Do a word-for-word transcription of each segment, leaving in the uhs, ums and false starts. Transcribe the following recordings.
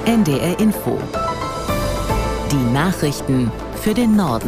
N D R Info. Die Nachrichten für den Norden.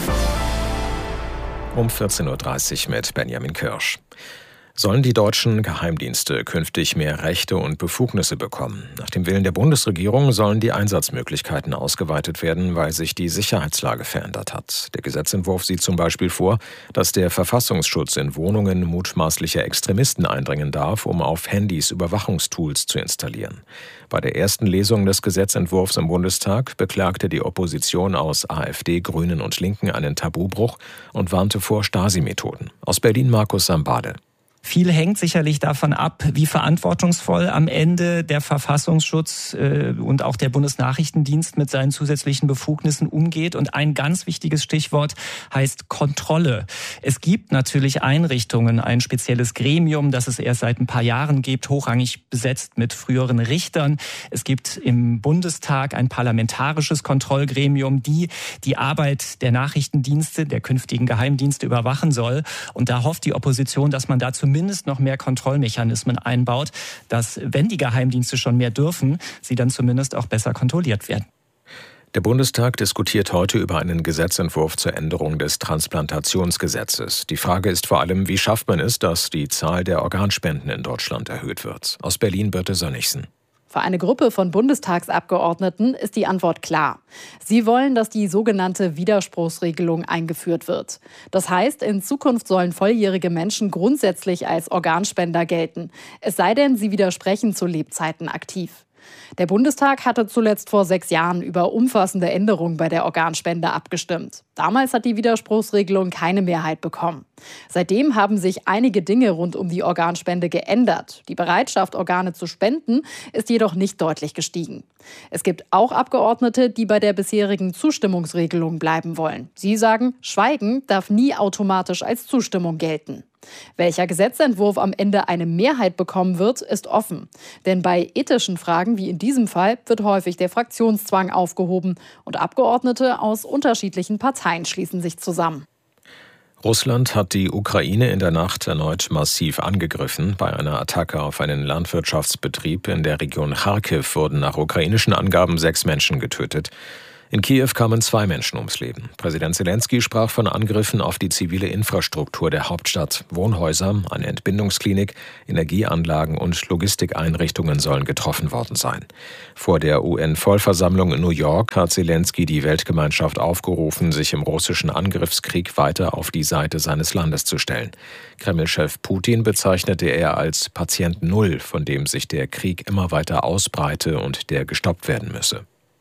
Um vierzehn Uhr dreißig mit Benjamin Kirsch. Sollen die deutschen Geheimdienste künftig mehr Rechte und Befugnisse bekommen? Nach dem Willen der Bundesregierung sollen die Einsatzmöglichkeiten ausgeweitet werden, weil sich die Sicherheitslage verändert hat. Der Gesetzentwurf sieht zum Beispiel vor, dass der Verfassungsschutz in Wohnungen mutmaßlicher Extremisten eindringen darf, um auf Handys Überwachungstools zu installieren. Bei der ersten Lesung des Gesetzentwurfs im Bundestag beklagte die Opposition aus AfD, Grünen und Linken einen Tabubruch und warnte vor Stasi-Methoden. Aus Berlin Markus Sambade. Viel hängt sicherlich davon ab, wie verantwortungsvoll am Ende der Verfassungsschutz äh, und auch der Bundesnachrichtendienst mit seinen zusätzlichen Befugnissen umgeht. Und ein ganz wichtiges Stichwort heißt Kontrolle. Es gibt natürlich Einrichtungen, ein spezielles Gremium, das es erst seit ein paar Jahren gibt, hochrangig besetzt mit früheren Richtern. Es gibt im Bundestag ein parlamentarisches Kontrollgremium, die die Arbeit der Nachrichtendienste, der künftigen Geheimdienste überwachen soll. Und da hofft die Opposition, dass man dazu zumindest noch mehr Kontrollmechanismen einbaut, dass, wenn die Geheimdienste schon mehr dürfen, sie dann zumindest auch besser kontrolliert werden. Der Bundestag diskutiert heute über einen Gesetzentwurf zur Änderung des Transplantationsgesetzes. Die Frage ist vor allem, wie schafft man es, dass die Zahl der Organspenden in Deutschland erhöht wird? Aus Berlin Birte Sönnigsen. Für eine Gruppe von Bundestagsabgeordneten ist die Antwort klar. Sie wollen, dass die sogenannte Widerspruchsregelung eingeführt wird. Das heißt, in Zukunft sollen volljährige Menschen grundsätzlich als Organspender gelten. Es sei denn, sie widersprechen zu Lebzeiten aktiv. Der Bundestag hatte zuletzt vor sechs Jahren über umfassende Änderungen bei der Organspende abgestimmt. Damals hat die Widerspruchsregelung keine Mehrheit bekommen. Seitdem haben sich einige Dinge rund um die Organspende geändert. Die Bereitschaft, Organe zu spenden, ist jedoch nicht deutlich gestiegen. Es gibt auch Abgeordnete, die bei der bisherigen Zustimmungsregelung bleiben wollen. Sie sagen, Schweigen darf nie automatisch als Zustimmung gelten. Welcher Gesetzentwurf am Ende eine Mehrheit bekommen wird, ist offen. Denn bei ethischen Fragen wie in diesem Fall wird häufig der Fraktionszwang aufgehoben und Abgeordnete aus unterschiedlichen Parteien schließen sich zusammen. Russland hat die Ukraine in der Nacht erneut massiv angegriffen. Bei einer Attacke auf einen Landwirtschaftsbetrieb in der Region Charkiw wurden nach ukrainischen Angaben sechs Menschen getötet. In Kiew kamen zwei Menschen ums Leben. Präsident Selenskyj sprach von Angriffen auf die zivile Infrastruktur der Hauptstadt. Wohnhäuser, eine Entbindungsklinik, Energieanlagen und Logistikeinrichtungen sollen getroffen worden sein. Vor der U N-Vollversammlung in New York hat Selenskyj die Weltgemeinschaft aufgerufen, sich im russischen Angriffskrieg weiter auf die Seite seines Landes zu stellen. Kreml-Chef Putin bezeichnete er als Patient Null, von dem sich der Krieg immer weiter ausbreite und der gestoppt werden müsse.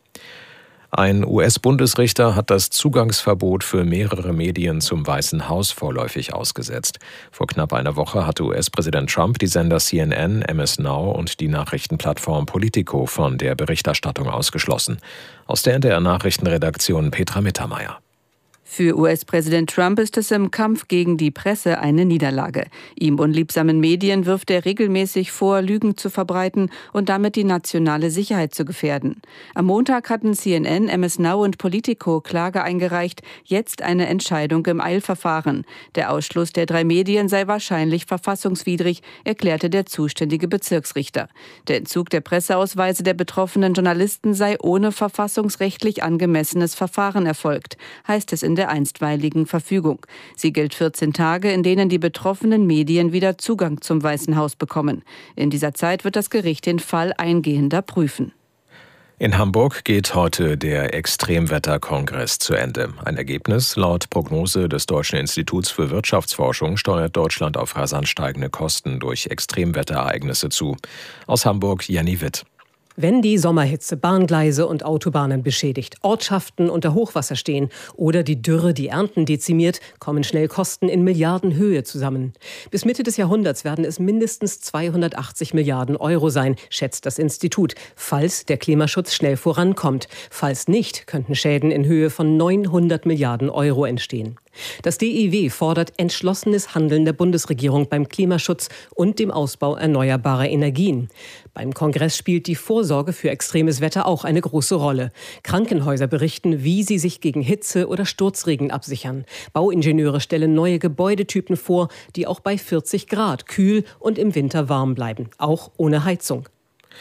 Ein U S-Bundesrichter hat das Zugangsverbot für mehrere Medien zum Weißen Haus vorläufig ausgesetzt. Vor knapp einer Woche hatte U S-Präsident Trump die Sender C N N, M S Now und die Nachrichtenplattform Politico von der Berichterstattung ausgeschlossen. Aus der N D R-Nachrichtenredaktion Petra Mittermeier. Für U S-Präsident Trump ist es im Kampf gegen die Presse eine Niederlage. Ihm unliebsamen Medien wirft er regelmäßig vor, Lügen zu verbreiten und damit die nationale Sicherheit zu gefährden. Am Montag hatten C N N, M S Now und Politico Klage eingereicht, jetzt eine Entscheidung im Eilverfahren. Der Ausschluss der drei Medien sei wahrscheinlich verfassungswidrig, erklärte der zuständige Bezirksrichter. Der Entzug der Presseausweise der betroffenen Journalisten sei ohne verfassungsrechtlich angemessenes Verfahren erfolgt, heißt es in der einstweiligen Verfügung. Sie gilt vierzehn Tage, in denen die betroffenen Medien wieder Zugang zum Weißen Haus bekommen. In dieser Zeit wird das Gericht den Fall eingehender prüfen. In Hamburg geht heute der Extremwetterkongress zu Ende. Ein Ergebnis: Laut Prognose des Deutschen Instituts für Wirtschaftsforschung steuert Deutschland auf rasant steigende Kosten durch Extremwetterereignisse zu. Aus Hamburg Jenny Witt. Wenn die Sommerhitze Bahngleise und Autobahnen beschädigt, Ortschaften unter Hochwasser stehen oder die Dürre die Ernten dezimiert, kommen schnell Kosten in Milliardenhöhe zusammen. Bis Mitte des Jahrhunderts werden es mindestens zweihundertachtzig Milliarden Euro sein, schätzt das Institut, falls der Klimaschutz schnell vorankommt. Falls nicht, könnten Schäden in Höhe von neunhundert Milliarden Euro entstehen. Das D I W fordert entschlossenes Handeln der Bundesregierung beim Klimaschutz und dem Ausbau erneuerbarer Energien. Beim Kongress spielt die Vorsorge für extremes Wetter auch eine große Rolle. Krankenhäuser berichten, wie sie sich gegen Hitze oder Sturzregen absichern. Bauingenieure stellen neue Gebäudetypen vor, die auch bei vierzig Grad kühl und im Winter warm bleiben, auch ohne Heizung.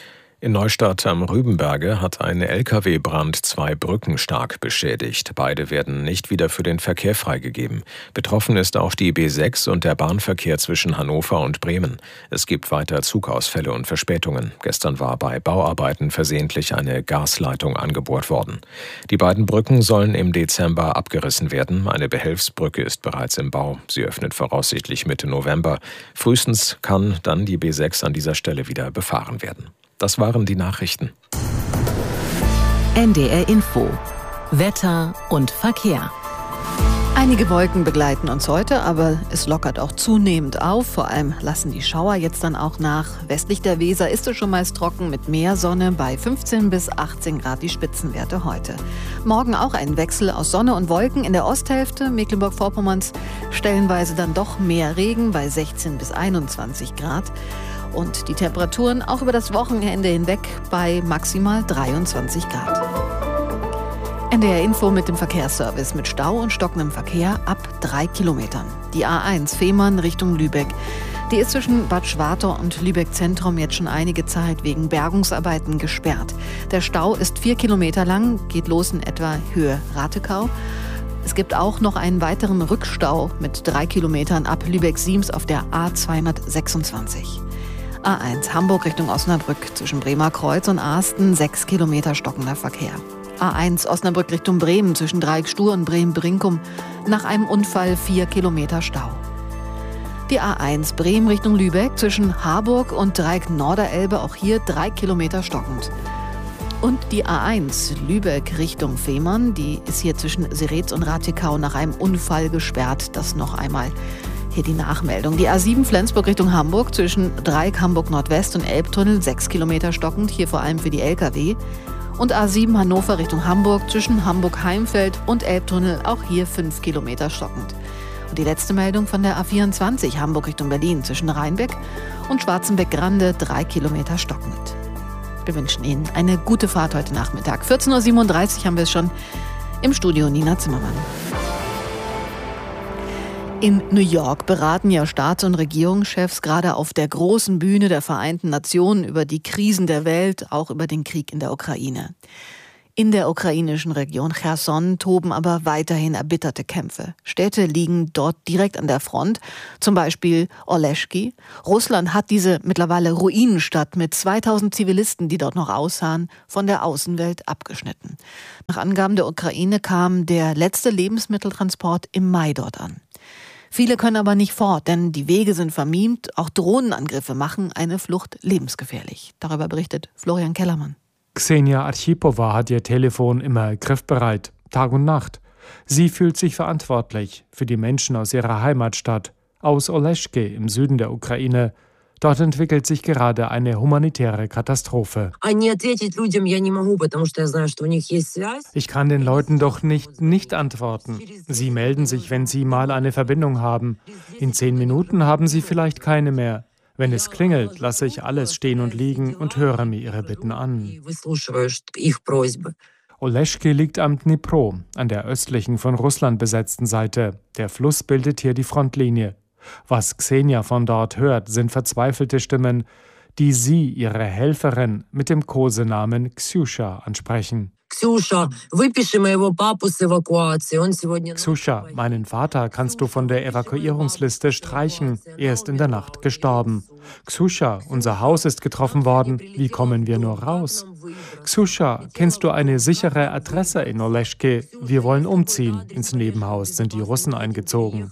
In Neustadt am Rübenberge hat ein L K W-Brand zwei Brücken stark beschädigt. Beide werden nicht wieder für den Verkehr freigegeben. Betroffen ist auch die B sechs und der Bahnverkehr zwischen Hannover und Bremen. Es gibt weiter Zugausfälle und Verspätungen. Gestern war bei Bauarbeiten versehentlich eine Gasleitung angebohrt worden. Die beiden Brücken sollen im Dezember abgerissen werden. Eine Behelfsbrücke ist bereits im Bau. Sie öffnet voraussichtlich Mitte November. Frühestens kann dann die B sechs an dieser Stelle wieder befahren werden. Das waren die Nachrichten. N D R Info. Wetter und Verkehr. Einige Wolken begleiten uns heute, aber es lockert auch zunehmend auf. Vor allem lassen die Schauer jetzt dann auch nach. Westlich der Weser ist es schon meist trocken mit mehr Sonne. Bei fünfzehn bis achtzehn Grad die Spitzenwerte heute. Morgen auch ein Wechsel aus Sonne und Wolken. In der Osthälfte Mecklenburg-Vorpommerns stellenweise dann doch mehr Regen bei sechzehn bis einundzwanzig Grad. Und die Temperaturen auch über das Wochenende hinweg bei maximal dreiundzwanzig Grad. N D R Info mit dem Verkehrsservice mit Stau und stockendem Verkehr ab drei Kilometern. Die A eins Fehmarn Richtung Lübeck. Die ist zwischen Bad Schwartau und Lübeck Zentrum jetzt schon einige Zeit wegen Bergungsarbeiten gesperrt. Der Stau ist vier Kilometer lang, geht los in etwa Höhe Ratekau. Es gibt auch noch einen weiteren Rückstau mit drei Kilometern ab Lübeck-Siems auf der A zweihundertsechsundzwanzig. A eins Hamburg Richtung Osnabrück zwischen Bremer Kreuz und Asten, sechs Kilometer stockender Verkehr. A eins Osnabrück Richtung Bremen zwischen Dreieck Stur und Bremen-Brinkum. Nach einem Unfall vier Kilometer Stau. Die A eins Bremen Richtung Lübeck zwischen Harburg und Dreieck Norderelbe, auch hier drei Kilometer stockend. Und die A eins Lübeck Richtung Fehmarn, die ist hier zwischen Seretz und Ratekau nach einem Unfall gesperrt. Das noch einmal hier die Nachmeldung. Die A sieben Flensburg Richtung Hamburg zwischen Dreieck Hamburg Nordwest und Elbtunnel, sechs Kilometer stockend, hier vor allem für die L K W. Und A sieben Hannover Richtung Hamburg zwischen Hamburg-Heimfeld und Elbtunnel, auch hier fünf Kilometer stockend. Und die letzte Meldung von der A vierundzwanzig Hamburg Richtung Berlin zwischen Rheinbeck und Schwarzenbeck-Grande, drei Kilometer stockend. Wir wünschen Ihnen eine gute Fahrt heute Nachmittag. vierzehn Uhr siebenunddreißig haben wir es schon im Studio, Nina Zimmermann. In New York beraten ja Staats- und Regierungschefs gerade auf der großen Bühne der Vereinten Nationen über die Krisen der Welt, auch über den Krieg in der Ukraine. In der ukrainischen Region Cherson toben aber weiterhin erbitterte Kämpfe. Städte liegen dort direkt an der Front, zum Beispiel Oleschki. Russland hat diese mittlerweile Ruinenstadt mit zweitausend Zivilisten, die dort noch ausharren, von der Außenwelt abgeschnitten. Nach Angaben der Ukraine kam der letzte Lebensmitteltransport im Mai dort an. Viele können aber nicht fort, denn die Wege sind vermint. Auch Drohnenangriffe machen eine Flucht lebensgefährlich. Darüber berichtet Florian Kellermann. Ksenia Archipowa hat ihr Telefon immer griffbereit, Tag und Nacht. Sie fühlt sich verantwortlich für die Menschen aus ihrer Heimatstadt, aus Oleschki im Süden der Ukraine. Dort entwickelt sich gerade eine humanitäre Katastrophe. Ich kann den Leuten doch nicht nicht antworten. Sie melden sich, wenn sie mal eine Verbindung haben. In zehn Minuten haben sie vielleicht keine mehr. Wenn es klingelt, lasse ich alles stehen und liegen und höre mir ihre Bitten an. Oleschki liegt am Dnipro, an der östlichen von Russland besetzten Seite. Der Fluss bildet hier die Frontlinie. Was Ksenia von dort hört, sind verzweifelte Stimmen, die sie, ihre Helferin, mit dem Kosenamen Ksjuscha ansprechen. Ksjuscha, meinen Vater kannst du von der Evakuierungsliste streichen. Er ist in der Nacht gestorben. Ksjuscha, unser Haus ist getroffen worden. Wie kommen wir nur raus? Ksjuscha, kennst du eine sichere Adresse in Oleschki? Wir wollen umziehen. Ins Nebenhaus sind die Russen eingezogen.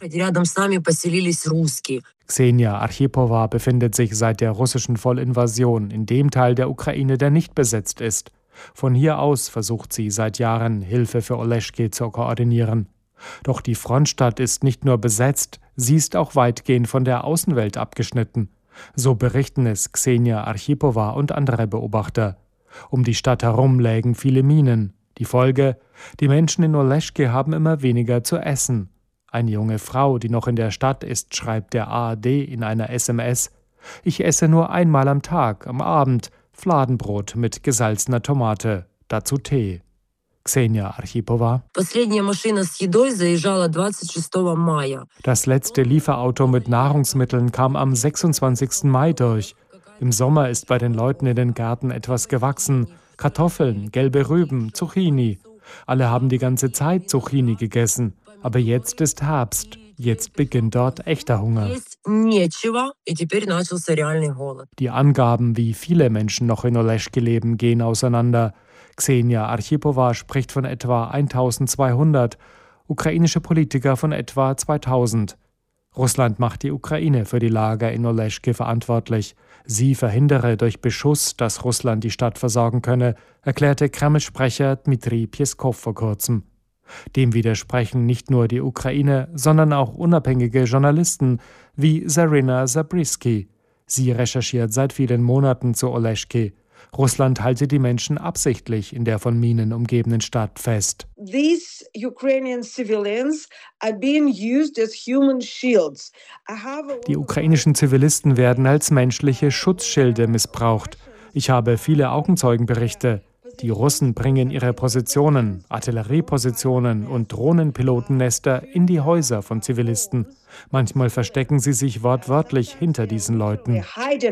Ksenia Archipowa befindet sich seit der russischen Vollinvasion in dem Teil der Ukraine, der nicht besetzt ist. Von hier aus versucht sie seit Jahren, Hilfe für Oleschki zu koordinieren. Doch die Frontstadt ist nicht nur besetzt, sie ist auch weitgehend von der Außenwelt abgeschnitten. So berichten es Ksenia Archipowa und andere Beobachter. Um die Stadt herum lägen viele Minen. Die Folge: Die Menschen in Oleschki haben immer weniger zu essen. Eine junge Frau, die noch in der Stadt ist, schreibt der A R D in einer S M S: Ich esse nur einmal am Tag, am Abend, Fladenbrot mit gesalzener Tomate, dazu Tee. Ksenia Archipowa. Das letzte Lieferauto mit Nahrungsmitteln kam am sechsundzwanzigsten Mai durch. Im Sommer ist bei den Leuten in den Gärten etwas gewachsen. Kartoffeln, gelbe Rüben, Zucchini. Alle haben die ganze Zeit Zucchini gegessen. Aber jetzt ist Herbst. Jetzt beginnt dort echter Hunger. Die Angaben, wie viele Menschen noch in Oleschke leben, gehen auseinander. Ksenia Archipowa spricht von etwa eintausendzweihundert, ukrainische Politiker von etwa zweitausend. Russland macht die Ukraine für die Lager in Oleschke verantwortlich. Sie verhindere durch Beschuss, dass Russland die Stadt versorgen könne, erklärte Kreml-Sprecher Dmitri Peskov vor kurzem. Dem widersprechen nicht nur die Ukraine, sondern auch unabhängige Journalisten wie Zarina Zabriskie. Sie recherchiert seit vielen Monaten zu Oleschke. Russland halte die Menschen absichtlich in der von Minen umgebenen Stadt fest. These Ukrainian civilians are being used as human shields. Die ukrainischen Zivilisten werden als menschliche Schutzschilde missbraucht. Ich habe viele Augenzeugenberichte. Die Russen bringen ihre Positionen, Artilleriepositionen und Drohnenpilotennester in die Häuser von Zivilisten. Manchmal verstecken sie sich wortwörtlich hinter diesen Leuten.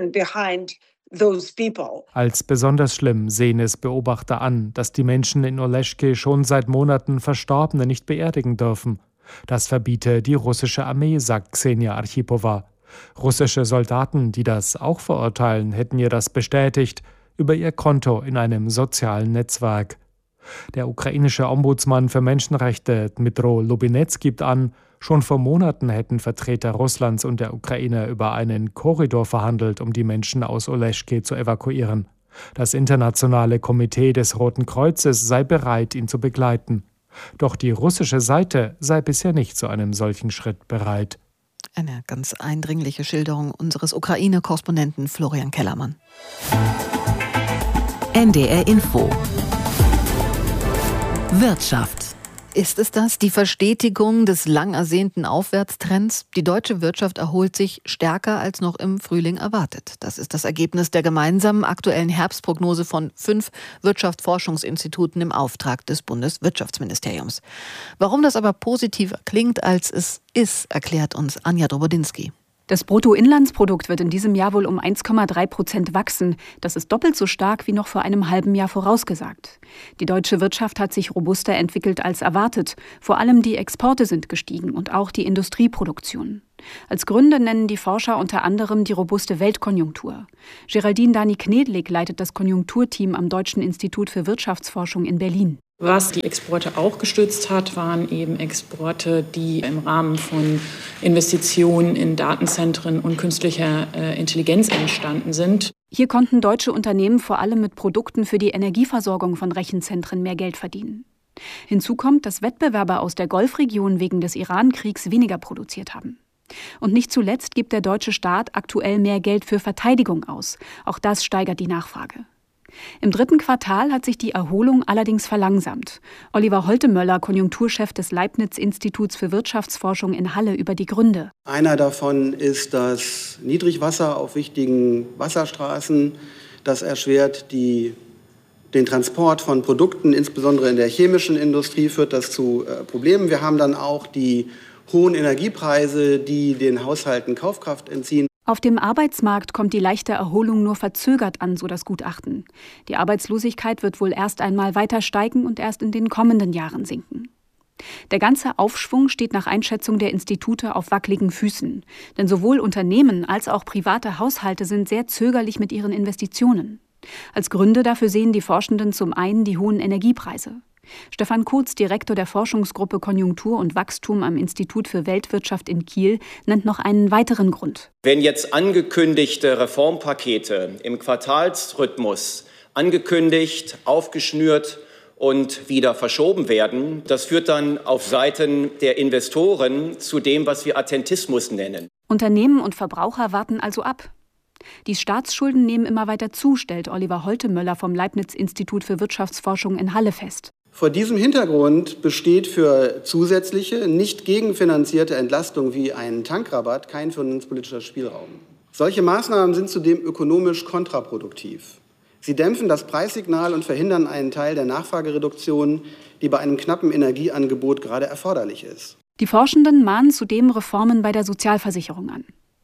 Als besonders schlimm sehen es Beobachter an, dass die Menschen in Oleschke schon seit Monaten Verstorbene nicht beerdigen dürfen. Das verbiete die russische Armee, sagt Ksenia Archipowa. Russische Soldaten, die das auch verurteilen, hätten ihr das bestätigt über ihr Konto in einem sozialen Netzwerk. Der ukrainische Ombudsmann für Menschenrechte Dmytro Lubinets gibt an, schon vor Monaten hätten Vertreter Russlands und der Ukraine über einen Korridor verhandelt, um die Menschen aus Oleschke zu evakuieren. Das internationale Komitee des Roten Kreuzes sei bereit, ihn zu begleiten. Doch die russische Seite sei bisher nicht zu einem solchen Schritt bereit. Eine ganz eindringliche Schilderung unseres Ukraine-Korrespondenten Florian Kellermann. N D R Info. Wirtschaft. Ist es das, die Verstetigung des lang ersehnten Aufwärtstrends? Die deutsche Wirtschaft erholt sich stärker als noch im Frühling erwartet. Das ist das Ergebnis der gemeinsamen aktuellen Herbstprognose von fünf Wirtschaftsforschungsinstituten im Auftrag des Bundeswirtschaftsministeriums. Warum das aber positiver klingt, als es ist, erklärt uns Anja Drobodinski. Das Bruttoinlandsprodukt wird in diesem Jahr wohl um eins Komma drei Prozent wachsen. Das ist doppelt so stark wie noch vor einem halben Jahr vorausgesagt. Die deutsche Wirtschaft hat sich robuster entwickelt als erwartet. Vor allem die Exporte sind gestiegen und auch die Industrieproduktion. Als Gründe nennen die Forscher unter anderem die robuste Weltkonjunktur. Geraldine Dani-Knedlik leitet das Konjunkturteam am Deutschen Institut für Wirtschaftsforschung in Berlin. Was die Exporte auch gestützt hat, waren eben Exporte, die im Rahmen von Investitionen in Datenzentren und künstlicher äh, Intelligenz entstanden sind. Hier konnten deutsche Unternehmen vor allem mit Produkten für die Energieversorgung von Rechenzentren mehr Geld verdienen. Hinzu kommt, dass Wettbewerber aus der Golfregion wegen des Iran-Kriegs weniger produziert haben. Und nicht zuletzt gibt der deutsche Staat aktuell mehr Geld für Verteidigung aus. Auch das steigert die Nachfrage. Im dritten Quartal hat sich die Erholung allerdings verlangsamt. Oliver Holtemöller, Konjunkturchef des Leibniz-Instituts für Wirtschaftsforschung in Halle, über die Gründe. Einer davon ist das Niedrigwasser auf wichtigen Wasserstraßen. Das erschwert die, den Transport von Produkten, insbesondere in der chemischen Industrie führt das zu äh, Problemen. Wir haben dann auch die hohen Energiepreise, die den Haushalten Kaufkraft entziehen. Auf dem Arbeitsmarkt kommt die leichte Erholung nur verzögert an, so das Gutachten. Die Arbeitslosigkeit wird wohl erst einmal weiter steigen und erst in den kommenden Jahren sinken. Der ganze Aufschwung steht nach Einschätzung der Institute auf wackeligen Füßen. Denn sowohl Unternehmen als auch private Haushalte sind sehr zögerlich mit ihren Investitionen. Als Gründe dafür sehen die Forschenden zum einen die hohen Energiepreise. Stefan Kurz, Direktor der Forschungsgruppe Konjunktur und Wachstum am Institut für Weltwirtschaft in Kiel, nennt noch einen weiteren Grund. Wenn jetzt angekündigte Reformpakete im Quartalsrhythmus angekündigt, aufgeschnürt und wieder verschoben werden, das führt dann auf Seiten der Investoren zu dem, was wir Attentismus nennen. Unternehmen und Verbraucher warten also ab. Die Staatsschulden nehmen immer weiter zu, stellt Oliver Holtemöller vom Leibniz-Institut für Wirtschaftsforschung in Halle fest. Vor diesem Hintergrund besteht für zusätzliche, nicht gegenfinanzierte Entlastung wie einen Tankrabatt kein finanzpolitischer Spielraum. Solche Maßnahmen sind zudem ökonomisch kontraproduktiv. Sie dämpfen das Preissignal und verhindern einen Teil der Nachfragereduktion, die bei einem knappen Energieangebot gerade erforderlich ist. Die Forschenden mahnen zudem Reformen bei der Sozialversicherung an.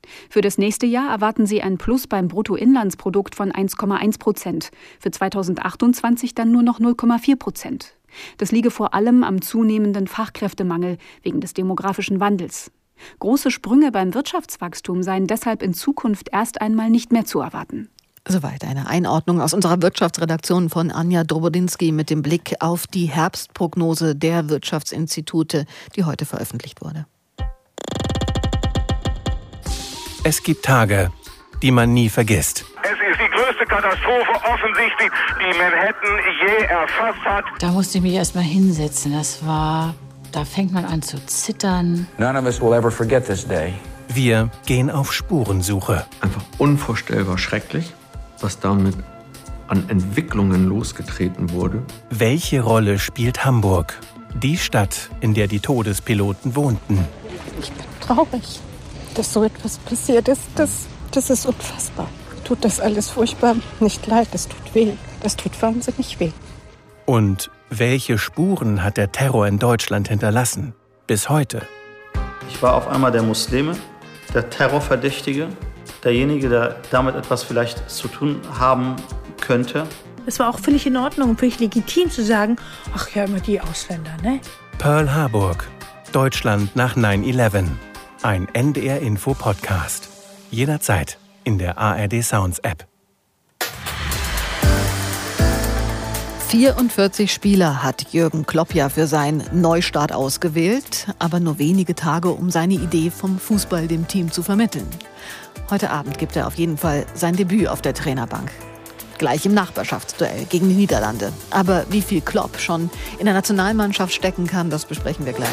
Für das nächste Jahr erwarten sie ein Plus beim Bruttoinlandsprodukt von eins Komma eins Prozent, für zweitausendachtundzwanzig dann nur noch null Komma vier Prozent. Das liege vor allem am zunehmenden Fachkräftemangel wegen des demografischen Wandels. Große Sprünge beim Wirtschaftswachstum seien deshalb in Zukunft erst einmal nicht mehr zu erwarten. Soweit eine Einordnung aus unserer Wirtschaftsredaktion von Anja Drobodinski mit dem Blick auf die Herbstprognose der Wirtschaftsinstitute, die heute veröffentlicht wurde. Es gibt Tage, die man nie vergisst. Es ist die größte Katastrophe offensichtlich, die Manhattan je erfasst hat. Da musste ich mich erst mal hinsetzen. Das war, da fängt man an zu zittern. None of us will ever forget this day. Wir gehen auf Spurensuche. Einfach unvorstellbar schrecklich, was damit an Entwicklungen losgetreten wurde. Welche Rolle spielt Hamburg? Die Stadt, in der die Todespiloten wohnten. Ich bin traurig, dass so etwas passiert ist. Das, das ist unfassbar. Tut das alles furchtbar nicht leid, das tut weh. Das tut wahnsinnig weh. Und welche Spuren hat der Terror in Deutschland hinterlassen? Bis heute. Ich war auf einmal der Muslime, der Terrorverdächtige, derjenige, der damit etwas vielleicht zu tun haben könnte. Es war auch völlig in Ordnung, völlig legitim zu sagen, ach ja, immer die Ausländer, ne? Pearl Harbor, Deutschland nach neun elf. Ein N D R-Info-Podcast. Jederzeit in der A R D Sounds App. vierundvierzig Spieler hat Jürgen Klopp ja für seinen Neustart ausgewählt, aber nur wenige Tage, um seine Idee vom Fußball dem Team zu vermitteln. Heute Abend gibt er auf jeden Fall sein Debüt auf der Trainerbank. Gleich im Nachbarschaftsduell gegen die Niederlande. Aber wie viel Klopp schon in der Nationalmannschaft stecken kann, das besprechen wir gleich.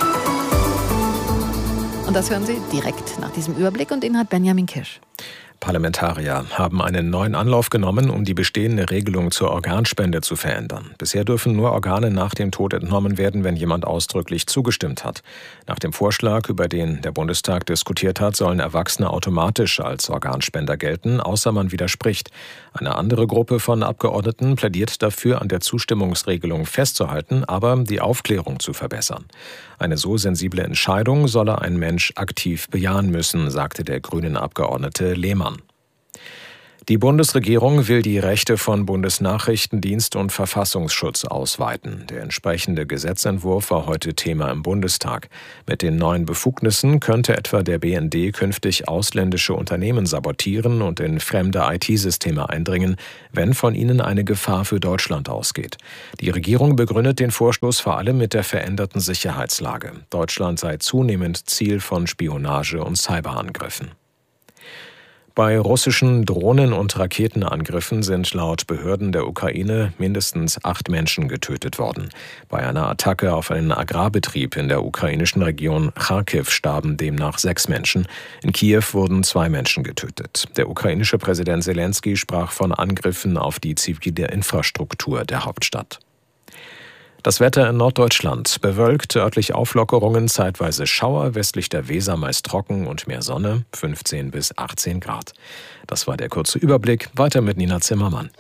Und das hören Sie direkt nach diesem Überblick und den hat Benjamin Kisch. Parlamentarier haben einen neuen Anlauf genommen, um die bestehende Regelung zur Organspende zu verändern. Bisher dürfen nur Organe nach dem Tod entnommen werden, wenn jemand ausdrücklich zugestimmt hat. Nach dem Vorschlag, über den der Bundestag diskutiert hat, sollen Erwachsene automatisch als Organspender gelten, außer man widerspricht. Eine andere Gruppe von Abgeordneten plädiert dafür, an der Zustimmungsregelung festzuhalten, aber die Aufklärung zu verbessern. Eine so sensible Entscheidung solle ein Mensch aktiv bejahen müssen, sagte der grünen Abgeordnete Lehmann. Die Bundesregierung will die Rechte von Bundesnachrichtendienst und Verfassungsschutz ausweiten. Der entsprechende Gesetzentwurf war heute Thema im Bundestag. Mit den neuen Befugnissen könnte etwa der B N D künftig ausländische Unternehmen sabotieren und in fremde I T-Systeme eindringen, wenn von ihnen eine Gefahr für Deutschland ausgeht. Die Regierung begründet den Vorstoß vor allem mit der veränderten Sicherheitslage. Deutschland sei zunehmend Ziel von Spionage und Cyberangriffen. Bei russischen Drohnen- und Raketenangriffen sind laut Behörden der Ukraine mindestens acht Menschen getötet worden. Bei einer Attacke auf einen Agrarbetrieb in der ukrainischen Region Charkiw starben demnach sechs Menschen. In Kiew wurden zwei Menschen getötet. Der ukrainische Präsident Selenskyj sprach von Angriffen auf die zivile Infrastruktur der Hauptstadt. Das Wetter in Norddeutschland: bewölkt, örtlich Auflockerungen, zeitweise Schauer, westlich der Weser meist trocken und mehr Sonne, fünfzehn bis achtzehn Grad. Das war der kurze Überblick. Weiter mit Nina Zimmermann.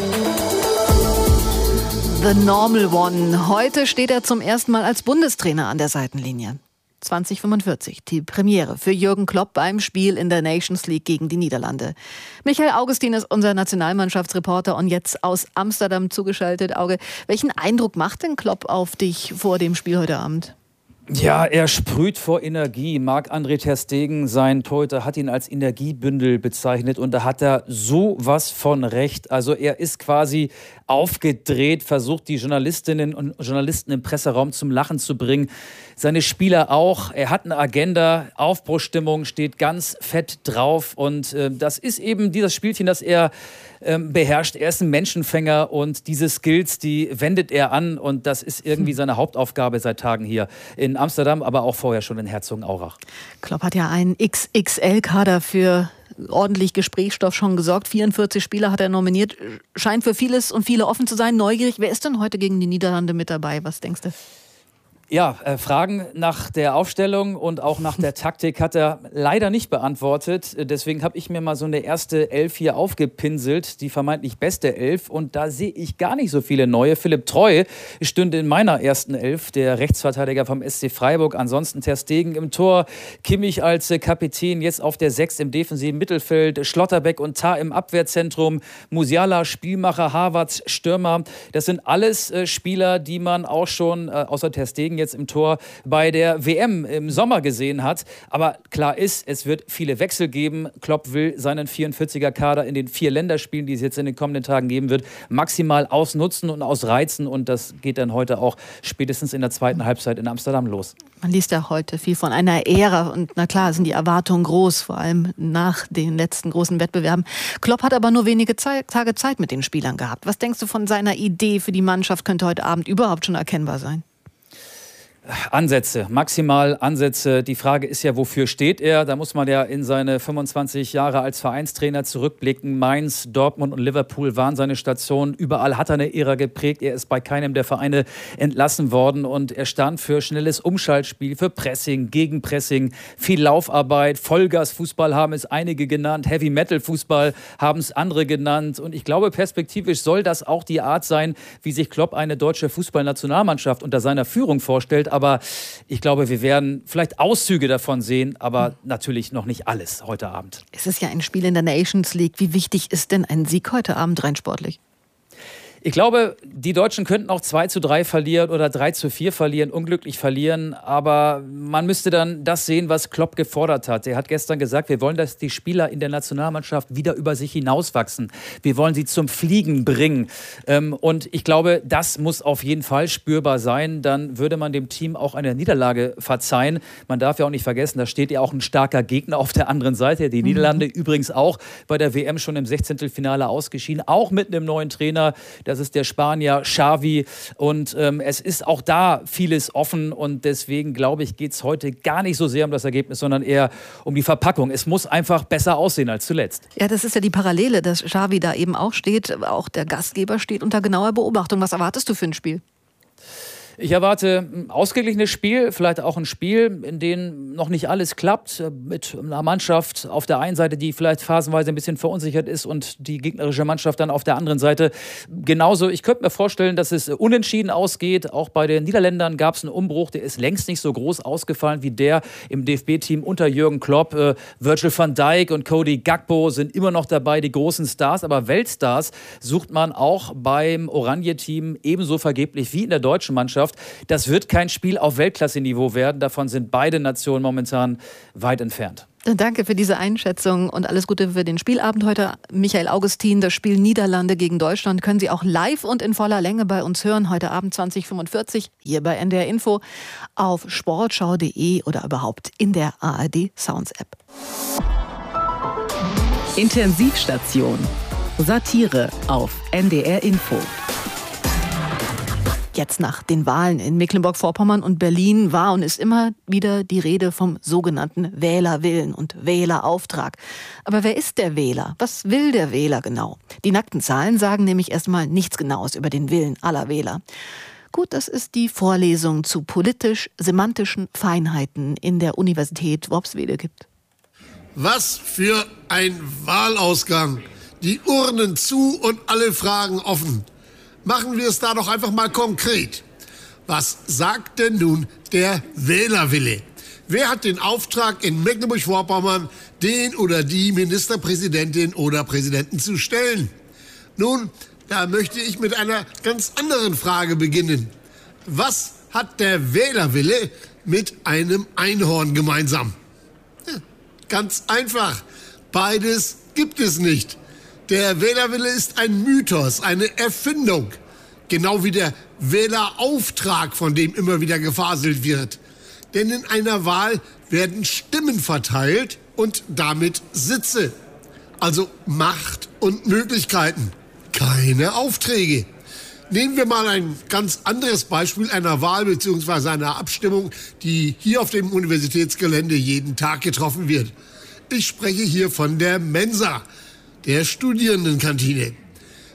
The Normal One. Heute steht er zum ersten Mal als Bundestrainer an der Seitenlinie. zwanzig fünfundvierzig, die Premiere für Jürgen Klopp beim Spiel in der Nations League gegen die Niederlande. Michael Augustin ist unser Nationalmannschaftsreporter und jetzt aus Amsterdam zugeschaltet. Auge, welchen Eindruck macht denn Klopp auf dich vor dem Spiel heute Abend? Ja, er sprüht vor Energie. Marc-André ter Stegen, sein Torhüter, hat ihn als Energiebündel bezeichnet und da hat er sowas von recht. Also er ist quasi aufgedreht, versucht die Journalistinnen und Journalisten im Presseraum zum Lachen zu bringen. Seine Spieler auch. Er hat eine Agenda, Aufbruchstimmung steht ganz fett drauf und äh, das ist eben dieses Spielchen, das er ähm, beherrscht. Er ist ein Menschenfänger und diese Skills, die wendet er an und das ist irgendwie seine Hauptaufgabe seit Tagen hier in Amsterdam, aber auch vorher schon in Herzogenaurach. Klopp hat ja einen X X L-Kader für ordentlich Gesprächsstoff schon gesorgt. vierundvierzig Spieler hat er nominiert. Scheint für vieles und viele offen zu sein. Neugierig. Wer ist denn heute gegen die Niederlande mit dabei? Was denkst du? Ja, äh, Fragen nach der Aufstellung und auch nach der Taktik hat er leider nicht beantwortet. Deswegen habe ich mir mal so eine erste Elf hier aufgepinselt, die vermeintlich beste Elf. Und da sehe ich gar nicht so viele neue. Philipp Treu stünde in meiner ersten Elf, der Rechtsverteidiger vom S C Freiburg. Ansonsten Ter Stegen im Tor, Kimmich als äh, Kapitän, jetzt auf der Sechs im defensiven Mittelfeld, Schlotterbeck und Tah im Abwehrzentrum, Musiala, Spielmacher, Havertz, Stürmer. Das sind alles äh, Spieler, die man auch schon, äh, außer Ter Stegen jetzt im Tor, bei der W M im Sommer gesehen hat. Aber klar ist, es wird viele Wechsel geben. Klopp will seinen vierundvierziger-Kader in den vier Länderspielen, die es jetzt in den kommenden Tagen geben wird, maximal ausnutzen und ausreizen. Und das geht dann heute auch spätestens in der zweiten Halbzeit in Amsterdam los. Man liest ja heute viel von einer Ära und na klar sind die Erwartungen groß, vor allem nach den letzten großen Wettbewerben. Klopp hat aber nur wenige Zeit, Tage Zeit mit den Spielern gehabt. Was denkst du von seiner Idee für die Mannschaft, könnte heute Abend überhaupt schon erkennbar sein? Ansätze, maximal Ansätze. Die Frage ist ja, wofür steht er? Da muss man ja in seine fünfundzwanzig Jahre als Vereinstrainer zurückblicken. Mainz, Dortmund und Liverpool waren seine Stationen. Überall hat er eine Ära geprägt. Er ist bei keinem der Vereine entlassen worden und er stand für schnelles Umschaltspiel, für Pressing, Gegenpressing, viel Laufarbeit. Vollgas-Fußball haben es einige genannt. Heavy-Metal-Fußball haben es andere genannt. Und ich glaube, perspektivisch soll das auch die Art sein, wie sich Klopp eine deutsche Fußballnationalmannschaft unter seiner Führung vorstellt. Aber ich glaube, wir werden vielleicht Auszüge davon sehen, aber natürlich noch nicht alles heute Abend. Es ist ja ein Spiel in der Nations League. Wie wichtig ist denn ein Sieg heute Abend rein sportlich? Ich glaube, die Deutschen könnten auch zwei zu drei verlieren oder drei zu vier verlieren, unglücklich verlieren. Aber man müsste dann das sehen, was Klopp gefordert hat. Er hat gestern gesagt, wir wollen, dass die Spieler in der Nationalmannschaft wieder über sich hinauswachsen. Wir wollen sie zum Fliegen bringen. Und ich glaube, das muss auf jeden Fall spürbar sein. Dann würde man dem Team auch eine Niederlage verzeihen. Man darf ja auch nicht vergessen, da steht ja auch ein starker Gegner auf der anderen Seite. Die Niederlande mhm. übrigens auch bei der W M schon im Sechzehntelfinale ausgeschieden. Auch mit einem neuen Trainer. Das ist der Spanier Xavi und ähm, es ist auch da vieles offen und deswegen glaube ich, geht es heute gar nicht so sehr um das Ergebnis, sondern eher um die Verpackung. Es muss einfach besser aussehen als zuletzt. Ja, das ist ja die Parallele, dass Xavi da eben auch steht, auch der Gastgeber steht unter genauer Beobachtung. Was erwartest du für ein Spiel? Ich erwarte ein ausgeglichenes Spiel, vielleicht auch ein Spiel, in dem noch nicht alles klappt, mit einer Mannschaft auf der einen Seite, die vielleicht phasenweise ein bisschen verunsichert ist und die gegnerische Mannschaft dann auf der anderen Seite genauso. Ich könnte mir vorstellen, dass es unentschieden ausgeht. Auch bei den Niederländern gab es einen Umbruch, der ist längst nicht so groß ausgefallen wie der im D F B-Team unter Jürgen Klopp. Äh, Virgil van Dijk und Cody Gakpo sind immer noch dabei, die großen Stars, aber Weltstars sucht man auch beim Oranje-Team ebenso vergeblich wie in der deutschen Mannschaft. Das wird kein Spiel auf Weltklasse-Niveau werden. Davon sind beide Nationen momentan weit entfernt. Danke für diese Einschätzung und alles Gute für den Spielabend heute. Michael Augustin, das Spiel Niederlande gegen Deutschland können Sie auch live und in voller Länge bei uns hören. Heute Abend zwanzig Uhr fünfundvierzig hier bei N D R Info auf sportschau punkt de oder überhaupt in der A R D Sounds App. Intensivstation. Satire auf N D R Info. Jetzt nach den Wahlen in Mecklenburg-Vorpommern und Berlin war und ist immer wieder die Rede vom sogenannten Wählerwillen und Wählerauftrag. Aber wer ist der Wähler? Was will der Wähler genau? Die nackten Zahlen sagen nämlich erstmal nichts Genaues über den Willen aller Wähler. Gut, das ist die Vorlesung zu politisch-semantischen Feinheiten in der Universität Worpswede gibt. Was für ein Wahlausgang! Die Urnen zu und alle Fragen offen. Machen wir es da doch einfach mal konkret. Was sagt denn nun der Wählerwille? Wer hat den Auftrag, in Mecklenburg-Vorpommern den oder die Ministerpräsidentin oder Präsidenten zu stellen? Nun, da möchte ich mit einer ganz anderen Frage beginnen. Was hat der Wählerwille mit einem Einhorn gemeinsam? Ja, ganz einfach. Beides gibt es nicht. Der Wählerwille ist ein Mythos, eine Erfindung. Genau wie der Wählerauftrag, von dem immer wieder gefaselt wird. Denn in einer Wahl werden Stimmen verteilt und damit Sitze. Also Macht und Möglichkeiten. Keine Aufträge. Nehmen wir mal ein ganz anderes Beispiel einer Wahl bzw. einer Abstimmung, die hier auf dem Universitätsgelände jeden Tag getroffen wird. Ich spreche hier von der Mensa, der Studierendenkantine.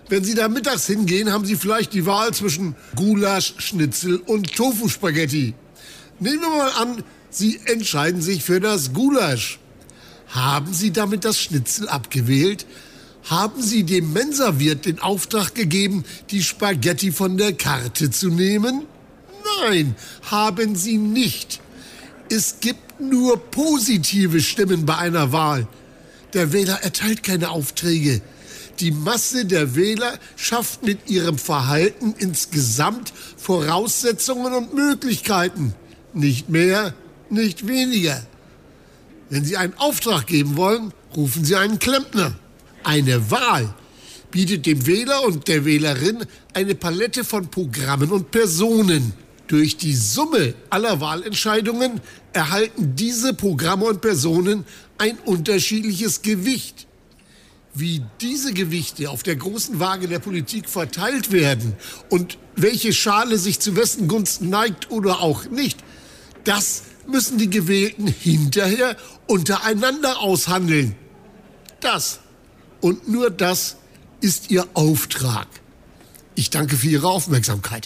Wenn Sie da mittags hingehen, haben Sie vielleicht die Wahl zwischen Gulasch, Schnitzel und Tofu-Spaghetti. Nehmen wir mal an, Sie entscheiden sich für das Gulasch. Haben Sie damit das Schnitzel abgewählt? Haben Sie dem Mensawirt den Auftrag gegeben, die Spaghetti von der Karte zu nehmen? Nein, haben Sie nicht. Es gibt nur positive Stimmen bei einer Wahl. Der Wähler erteilt keine Aufträge. Die Masse der Wähler schafft mit ihrem Verhalten insgesamt Voraussetzungen und Möglichkeiten. Nicht mehr, nicht weniger. Wenn Sie einen Auftrag geben wollen, rufen Sie einen Klempner. Eine Wahl bietet dem Wähler und der Wählerin eine Palette von Programmen und Personen. Durch die Summe aller Wahlentscheidungen erhalten diese Programme und Personen ein unterschiedliches Gewicht. Wie diese Gewichte auf der großen Waage der Politik verteilt werden und welche Schale sich zu wessen Gunsten neigt oder auch nicht, das müssen die Gewählten hinterher untereinander aushandeln. Das und nur das ist ihr Auftrag. Ich danke für Ihre Aufmerksamkeit.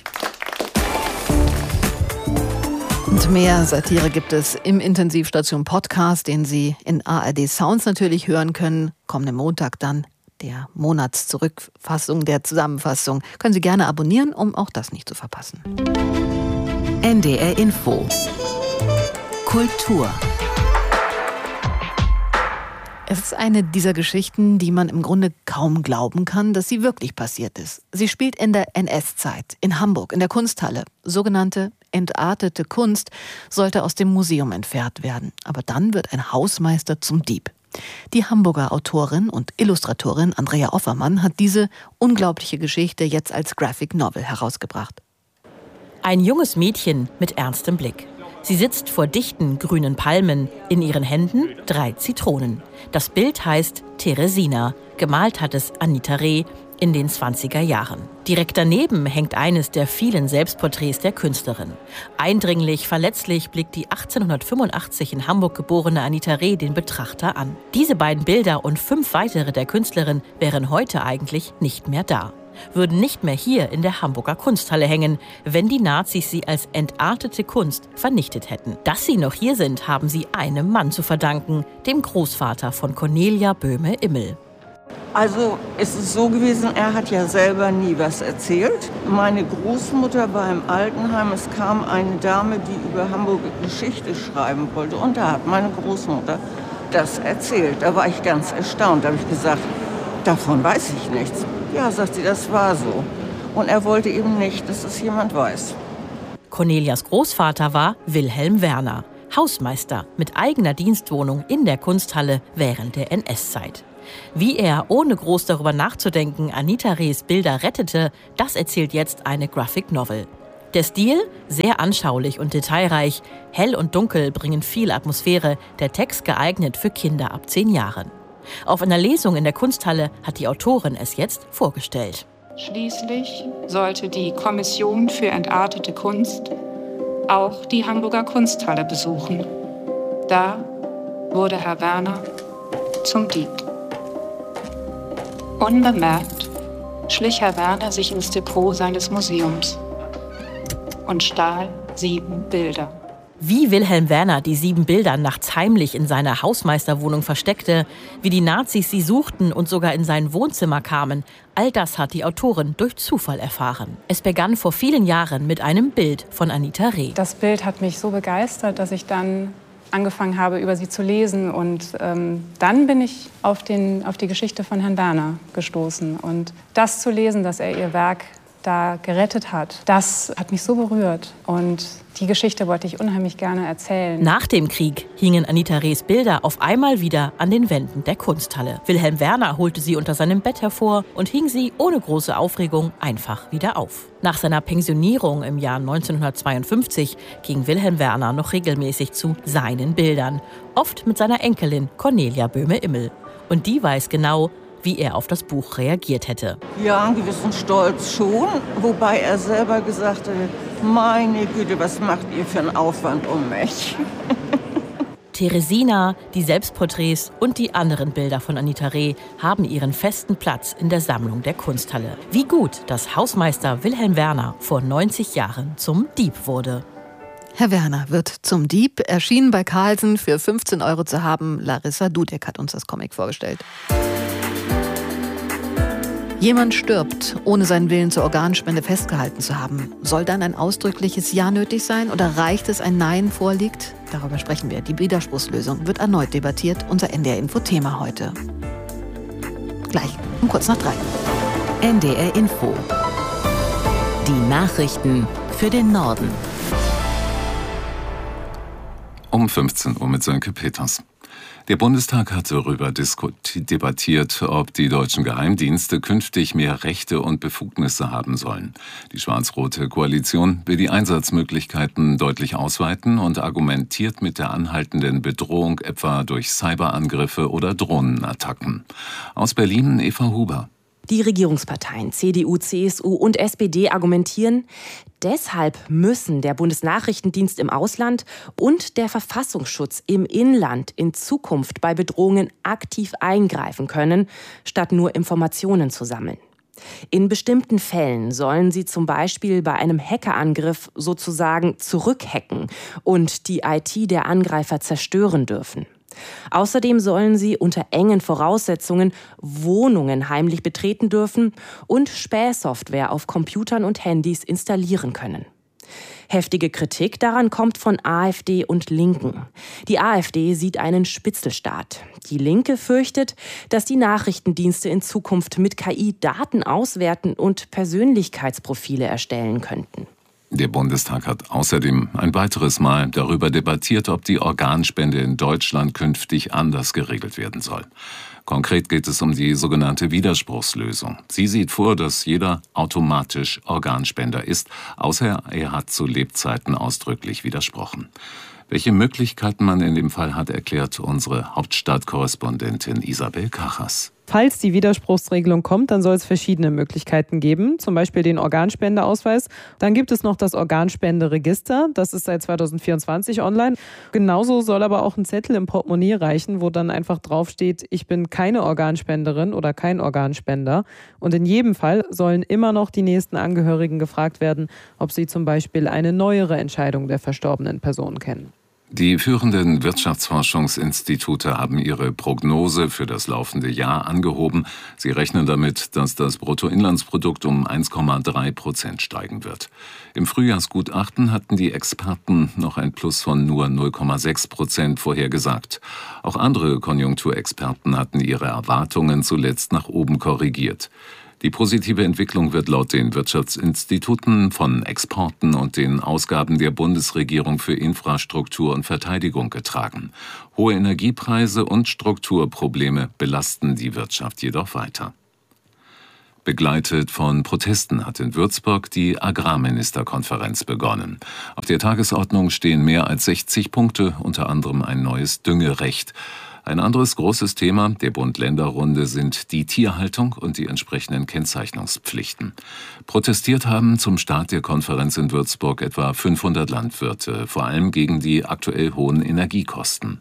Und mehr Satire gibt es im Intensivstation Podcast, den Sie in A R D Sounds natürlich hören können. Kommenden Montag dann der Monatszurückfassung, der Zusammenfassung. Können Sie gerne abonnieren, um auch das nicht zu verpassen. N D R Info. Kultur. Es ist eine dieser Geschichten, die man im Grunde kaum glauben kann, dass sie wirklich passiert ist. Sie spielt in der N S-Zeit in Hamburg, in der Kunsthalle. Sogenannte entartete Kunst sollte aus dem Museum entfernt werden. Aber dann wird ein Hausmeister zum Dieb. Die Hamburger Autorin und Illustratorin Andrea Offermann hat diese unglaubliche Geschichte jetzt als Graphic Novel herausgebracht. Ein junges Mädchen mit ernstem Blick. Sie sitzt vor dichten grünen Palmen, in ihren Händen drei Zitronen. Das Bild heißt Teresina, gemalt hat es Anita Reh in den zwanziger Jahren. Direkt daneben hängt eines der vielen Selbstporträts der Künstlerin. Eindringlich, verletzlich blickt die achtzehnhundertfünfundachtzig in Hamburg geborene Anita Reh den Betrachter an. Diese beiden Bilder und fünf weitere der Künstlerin wären heute eigentlich nicht mehr da. Würden nicht mehr hier in der Hamburger Kunsthalle hängen, wenn die Nazis sie als entartete Kunst vernichtet hätten. Dass sie noch hier sind, haben sie einem Mann zu verdanken, dem Großvater von Cornelia Böhme-Immel. Also es ist so gewesen, er hat ja selber nie was erzählt. Meine Großmutter war im Altenheim, es kam eine Dame, die über Hamburg Geschichte schreiben wollte und da hat meine Großmutter das erzählt. Da war ich ganz erstaunt, da habe ich gesagt, davon weiß ich nichts. Ja, sagt sie, das war so. Und er wollte eben nicht, dass es jemand weiß. Cornelias Großvater war Wilhelm Werner, Hausmeister mit eigener Dienstwohnung in der Kunsthalle während der N S-Zeit. Wie er, ohne groß darüber nachzudenken, Anita Rehs Bilder rettete, das erzählt jetzt eine Graphic Novel. Der Stil, sehr anschaulich und detailreich, hell und dunkel bringen viel Atmosphäre, der Text geeignet für Kinder ab zehn Jahren. Auf einer Lesung in der Kunsthalle hat die Autorin es jetzt vorgestellt. Schließlich sollte die Kommission für entartete Kunst auch die Hamburger Kunsthalle besuchen. Da wurde Herr Werner zum Dieb. Unbemerkt schlich Herr Werner sich ins Depot seines Museums und stahl sieben Bilder. Wie Wilhelm Werner die sieben Bilder nachts heimlich in seiner Hausmeisterwohnung versteckte, wie die Nazis sie suchten und sogar in sein Wohnzimmer kamen, all das hat die Autorin durch Zufall erfahren. Es begann vor vielen Jahren mit einem Bild von Anita Reh. Das Bild hat mich so begeistert, dass ich dann angefangen habe, über sie zu lesen. Und ähm, dann bin ich auf, den, auf die Geschichte von Herrn Werner gestoßen. Und das zu lesen, dass er ihr Werk da gerettet hat, das hat mich so berührt. Und die Geschichte wollte ich unheimlich gerne erzählen. Nach dem Krieg hingen Anita Rehs Bilder auf einmal wieder an den Wänden der Kunsthalle. Wilhelm Werner holte sie unter seinem Bett hervor und hing sie ohne große Aufregung einfach wieder auf. Nach seiner Pensionierung im Jahr neunzehnhundertzweiundfünfzig ging Wilhelm Werner noch regelmäßig zu seinen Bildern, oft mit seiner Enkelin Cornelia Böhme-Immel. Und die weiß genau, wie er auf das Buch reagiert hätte. Ja, einen gewissen Stolz schon, wobei er selber gesagt hat, meine Güte, was macht ihr für einen Aufwand um mich? Teresina, die Selbstporträts und die anderen Bilder von Anita Reh haben ihren festen Platz in der Sammlung der Kunsthalle. Wie gut, dass Hausmeister Wilhelm Werner vor neunzig Jahren zum Dieb wurde. Herr Werner wird zum Dieb, erschienen bei Carlsen, für fünfzehn Euro zu haben. Larissa Dudek hat uns das Comic vorgestellt. Jemand stirbt, ohne seinen Willen zur Organspende festgehalten zu haben. Soll dann ein ausdrückliches Ja nötig sein oder reicht es, ein Nein vorliegt? Darüber sprechen wir. Die Widerspruchslösung wird erneut debattiert. Unser N D R-Info-Thema heute. Gleich um kurz nach drei. N D R Info. Die Nachrichten für den Norden. Um fünfzehn Uhr mit Sönke Peters. Der Bundestag hat darüber debattiert, ob die deutschen Geheimdienste künftig mehr Rechte und Befugnisse haben sollen. Die schwarz-rote Koalition will die Einsatzmöglichkeiten deutlich ausweiten und argumentiert mit der anhaltenden Bedrohung etwa durch Cyberangriffe oder Drohnenattacken. Aus Berlin Eva Huber. Die Regierungsparteien C D U, C S U und S P D argumentieren, deshalb müssen der Bundesnachrichtendienst im Ausland und der Verfassungsschutz im Inland in Zukunft bei Bedrohungen aktiv eingreifen können, statt nur Informationen zu sammeln. In bestimmten Fällen sollen sie zum Beispiel bei einem Hackerangriff sozusagen zurückhacken und die I T der Angreifer zerstören dürfen. Außerdem sollen sie unter engen Voraussetzungen Wohnungen heimlich betreten dürfen und Spähsoftware auf Computern und Handys installieren können. Heftige Kritik daran kommt von AfD und Linken. Die AfD sieht einen Spitzelstaat. Die Linke fürchtet, dass die Nachrichtendienste in Zukunft mit K I Daten auswerten und Persönlichkeitsprofile erstellen könnten. Der Bundestag hat außerdem ein weiteres Mal darüber debattiert, ob die Organspende in Deutschland künftig anders geregelt werden soll. Konkret geht es um die sogenannte Widerspruchslösung. Sie sieht vor, dass jeder automatisch Organspender ist, außer er hat zu Lebzeiten ausdrücklich widersprochen. Welche Möglichkeiten man in dem Fall hat, erklärt unsere Hauptstadtkorrespondentin Isabel Kachas. Falls die Widerspruchsregelung kommt, dann soll es verschiedene Möglichkeiten geben, zum Beispiel den Organspendeausweis. Dann gibt es noch das Organspenderegister, das ist seit zweitausendvierundzwanzig online. Genauso soll aber auch ein Zettel im Portemonnaie reichen, wo dann einfach draufsteht, ich bin keine Organspenderin oder kein Organspender. Und in jedem Fall sollen immer noch die nächsten Angehörigen gefragt werden, ob sie zum Beispiel eine neuere Entscheidung der verstorbenen Person kennen. Die führenden Wirtschaftsforschungsinstitute haben ihre Prognose für das laufende Jahr angehoben. Sie rechnen damit, dass das Bruttoinlandsprodukt um eins Komma drei Prozent steigen wird. Im Frühjahrsgutachten hatten die Experten noch ein Plus von nur null Komma sechs Prozent vorhergesagt. Auch andere Konjunkturexperten hatten ihre Erwartungen zuletzt nach oben korrigiert. Die positive Entwicklung wird laut den Wirtschaftsinstituten von Exporten und den Ausgaben der Bundesregierung für Infrastruktur und Verteidigung getragen. Hohe Energiepreise und Strukturprobleme belasten die Wirtschaft jedoch weiter. Begleitet von Protesten hat in Würzburg die Agrarministerkonferenz begonnen. Auf der Tagesordnung stehen mehr als sechzig Punkte, unter anderem ein neues Düngerecht. Ein anderes großes Thema der Bund-Länder-Runde sind die Tierhaltung und die entsprechenden Kennzeichnungspflichten. Protestiert haben zum Start der Konferenz in Würzburg etwa fünfhundert Landwirte, vor allem gegen die aktuell hohen Energiekosten.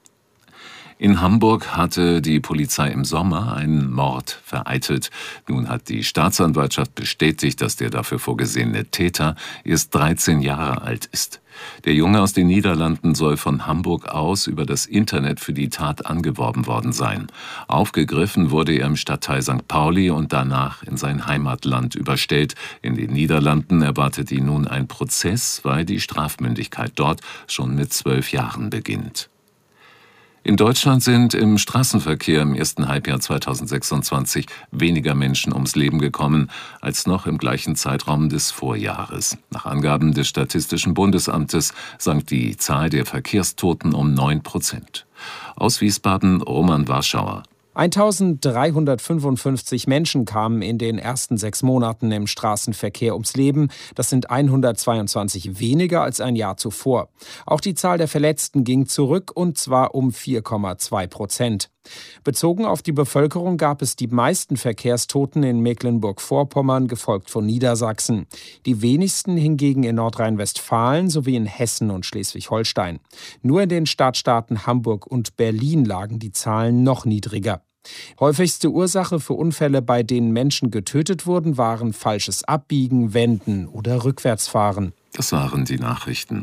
In Hamburg hatte die Polizei im Sommer einen Mord vereitelt. Nun hat die Staatsanwaltschaft bestätigt, dass der dafür vorgesehene Täter erst dreizehn Jahre alt ist. Der Junge aus den Niederlanden soll von Hamburg aus über das Internet für die Tat angeworben worden sein. Aufgegriffen wurde er im Stadtteil Sankt Pauli und danach in sein Heimatland überstellt. In den Niederlanden erwartet ihn nun ein Prozess, weil die Strafmündigkeit dort schon mit zwölf Jahren beginnt. In Deutschland sind im Straßenverkehr im ersten Halbjahr zweitausendsechsundzwanzig weniger Menschen ums Leben gekommen als noch im gleichen Zeitraum des Vorjahres. Nach Angaben des Statistischen Bundesamtes sank die Zahl der Verkehrstoten um neun Prozent. Aus Wiesbaden Roman Warschauer. eintausenddreihundertfünfundfünfzig Menschen kamen in den ersten sechs Monaten im Straßenverkehr ums Leben. Das sind hundertzweiundzwanzig weniger als ein Jahr zuvor. Auch die Zahl der Verletzten ging zurück, und zwar um vier Komma zwei Prozent. Bezogen auf die Bevölkerung gab es die meisten Verkehrstoten in Mecklenburg-Vorpommern, gefolgt von Niedersachsen. Die wenigsten hingegen in Nordrhein-Westfalen sowie in Hessen und Schleswig-Holstein. Nur in den Stadtstaaten Hamburg und Berlin lagen die Zahlen noch niedriger. Häufigste Ursache für Unfälle, bei denen Menschen getötet wurden, waren falsches Abbiegen, Wenden oder Rückwärtsfahren. Das waren die Nachrichten.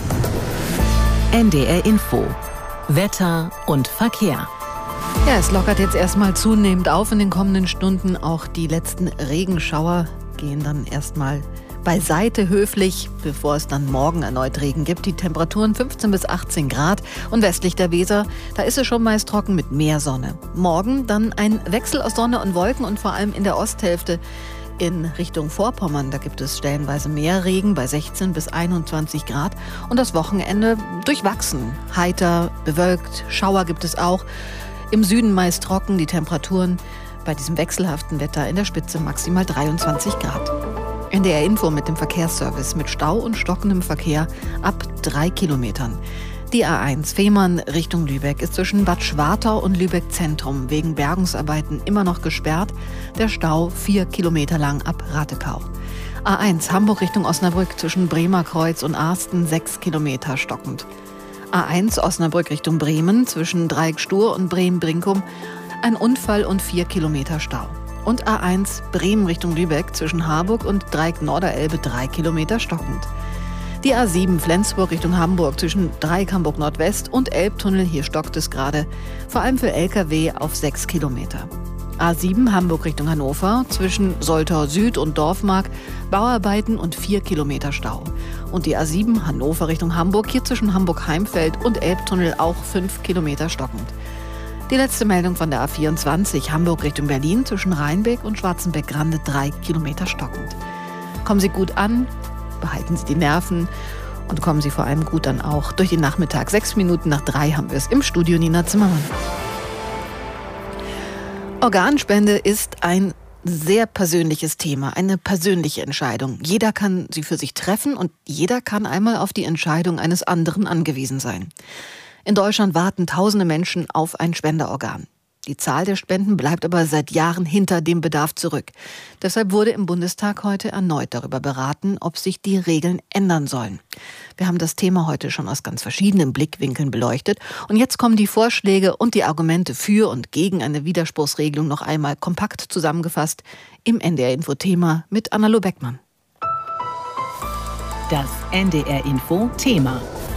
N D R Info. Wetter und Verkehr. Ja, es lockert jetzt erstmal zunehmend auf in den kommenden Stunden. Auch die letzten Regenschauer gehen dann erstmal beiseite höflich, bevor es dann morgen erneut Regen gibt. Die Temperaturen fünfzehn bis achtzehn Grad und westlich der Weser, da ist es schon meist trocken mit mehr Sonne. Morgen dann ein Wechsel aus Sonne und Wolken und vor allem in der Osthälfte in Richtung Vorpommern. Da gibt es stellenweise mehr Regen bei sechzehn bis einundzwanzig Grad und das Wochenende durchwachsen. Heiter, bewölkt, Schauer gibt es auch. Im Süden meist trocken, die Temperaturen bei diesem wechselhaften Wetter in der Spitze maximal dreiundzwanzig Grad. N D R Info mit dem Verkehrsservice mit Stau und stockendem Verkehr ab drei Kilometern. Die A eins Fehmarn Richtung Lübeck ist zwischen Bad Schwartau und Lübeck Zentrum wegen Bergungsarbeiten immer noch gesperrt. Der Stau vier Kilometer lang ab Rattekau. A eins Hamburg Richtung Osnabrück zwischen Bremerkreuz und Arsten sechs Kilometer stockend. A eins Osnabrück Richtung Bremen zwischen Dreieck-Stur und Bremen-Brinkum ein Unfall und vier Kilometer Stau. Und A eins Bremen Richtung Lübeck zwischen Harburg und Dreieck Norderelbe drei Kilometer stockend. Die A sieben Flensburg Richtung Hamburg zwischen Dreieck Hamburg Nordwest und Elbtunnel, hier stockt es gerade, vor allem für L K W auf sechs Kilometer. A sieben Hamburg Richtung Hannover zwischen Soltau Süd und Dorfmark, Bauarbeiten und vier Kilometer Stau. Und die A sieben Hannover Richtung Hamburg, hier zwischen Hamburg-Heimfeld und Elbtunnel auch fünf Kilometer stockend. Die letzte Meldung von der A vierundzwanzig Hamburg Richtung Berlin zwischen Rheinbeck und Schwarzenbeck-Grande drei Kilometer stockend. Kommen Sie gut an, behalten Sie die Nerven und kommen Sie vor allem gut dann auch durch den Nachmittag. Sechs Minuten nach drei haben wir es im Studio, Nina Zimmermann. Organspende ist ein sehr persönliches Thema, eine persönliche Entscheidung. Jeder kann sie für sich treffen und jeder kann einmal auf die Entscheidung eines anderen angewiesen sein. In Deutschland warten tausende Menschen auf ein Spenderorgan. Die Zahl der Spenden bleibt aber seit Jahren hinter dem Bedarf zurück. Deshalb wurde im Bundestag heute erneut darüber beraten, ob sich die Regeln ändern sollen. Wir haben das Thema heute schon aus ganz verschiedenen Blickwinkeln beleuchtet. Und jetzt kommen die Vorschläge und die Argumente für und gegen eine Widerspruchsregelung noch einmal kompakt zusammengefasst im N D R-Info-Thema mit Anna Beckmann. Das N D R-Info-Thema.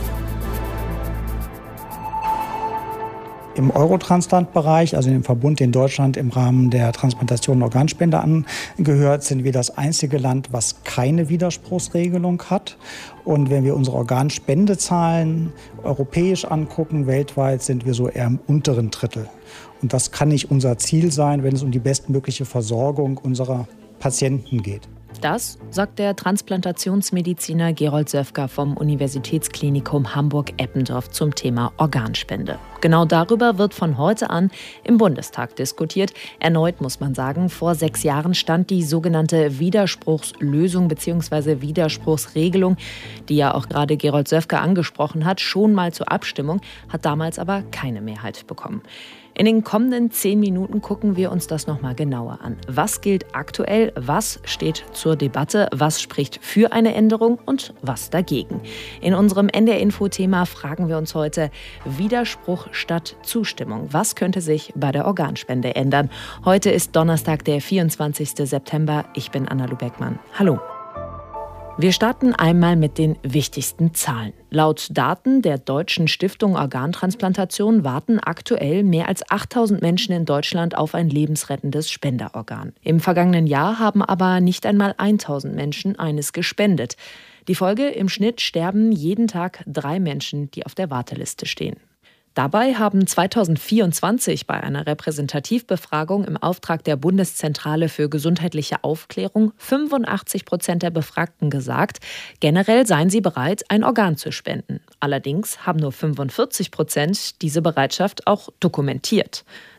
Im Eurotransplant-Bereich, also im Verbund, den Deutschland im Rahmen der Transplantation und Organspende angehört, sind wir das einzige Land, was keine Widerspruchsregelung hat. Und wenn wir unsere Organspendezahlen europäisch angucken, weltweit sind wir so eher im unteren Drittel. Und das kann nicht unser Ziel sein, wenn es um die bestmögliche Versorgung unserer Patienten geht. Das sagt der Transplantationsmediziner Gerold Söfker vom Universitätsklinikum Hamburg-Eppendorf zum Thema Organspende. Genau darüber wird von heute an im Bundestag diskutiert. Erneut muss man sagen, vor sechs Jahren stand die sogenannte Widerspruchslösung bzw. Widerspruchsregelung, die ja auch gerade Gerold Söfker angesprochen hat, schon mal zur Abstimmung, hat damals aber keine Mehrheit bekommen. In den kommenden zehn Minuten gucken wir uns das nochmal genauer an. Was gilt aktuell, was steht zur Debatte, was spricht für eine Änderung und was dagegen? In unserem N D R-Info-Thema fragen wir uns heute Widerspruch statt Zustimmung. Was könnte sich bei der Organspende ändern? Heute ist Donnerstag, der vierundzwanzigsten September. Ich bin Anna Beckmann. Hallo. Wir starten einmal mit den wichtigsten Zahlen. Laut Daten der Deutschen Stiftung Organtransplantation warten aktuell mehr als achttausend Menschen in Deutschland auf ein lebensrettendes Spenderorgan. Im vergangenen Jahr haben aber nicht einmal tausend Menschen eines gespendet. Die Folge: im Schnitt sterben jeden Tag drei Menschen, die auf der Warteliste stehen. Dabei haben zweitausendvierundzwanzig bei einer Repräsentativbefragung im Auftrag der Bundeszentrale für gesundheitliche Aufklärung fünfundachtzig Prozent der Befragten gesagt, generell seien sie bereit, ein Organ zu spenden. Allerdings haben nur fünfundvierzig Prozent diese Bereitschaft auch dokumentiert.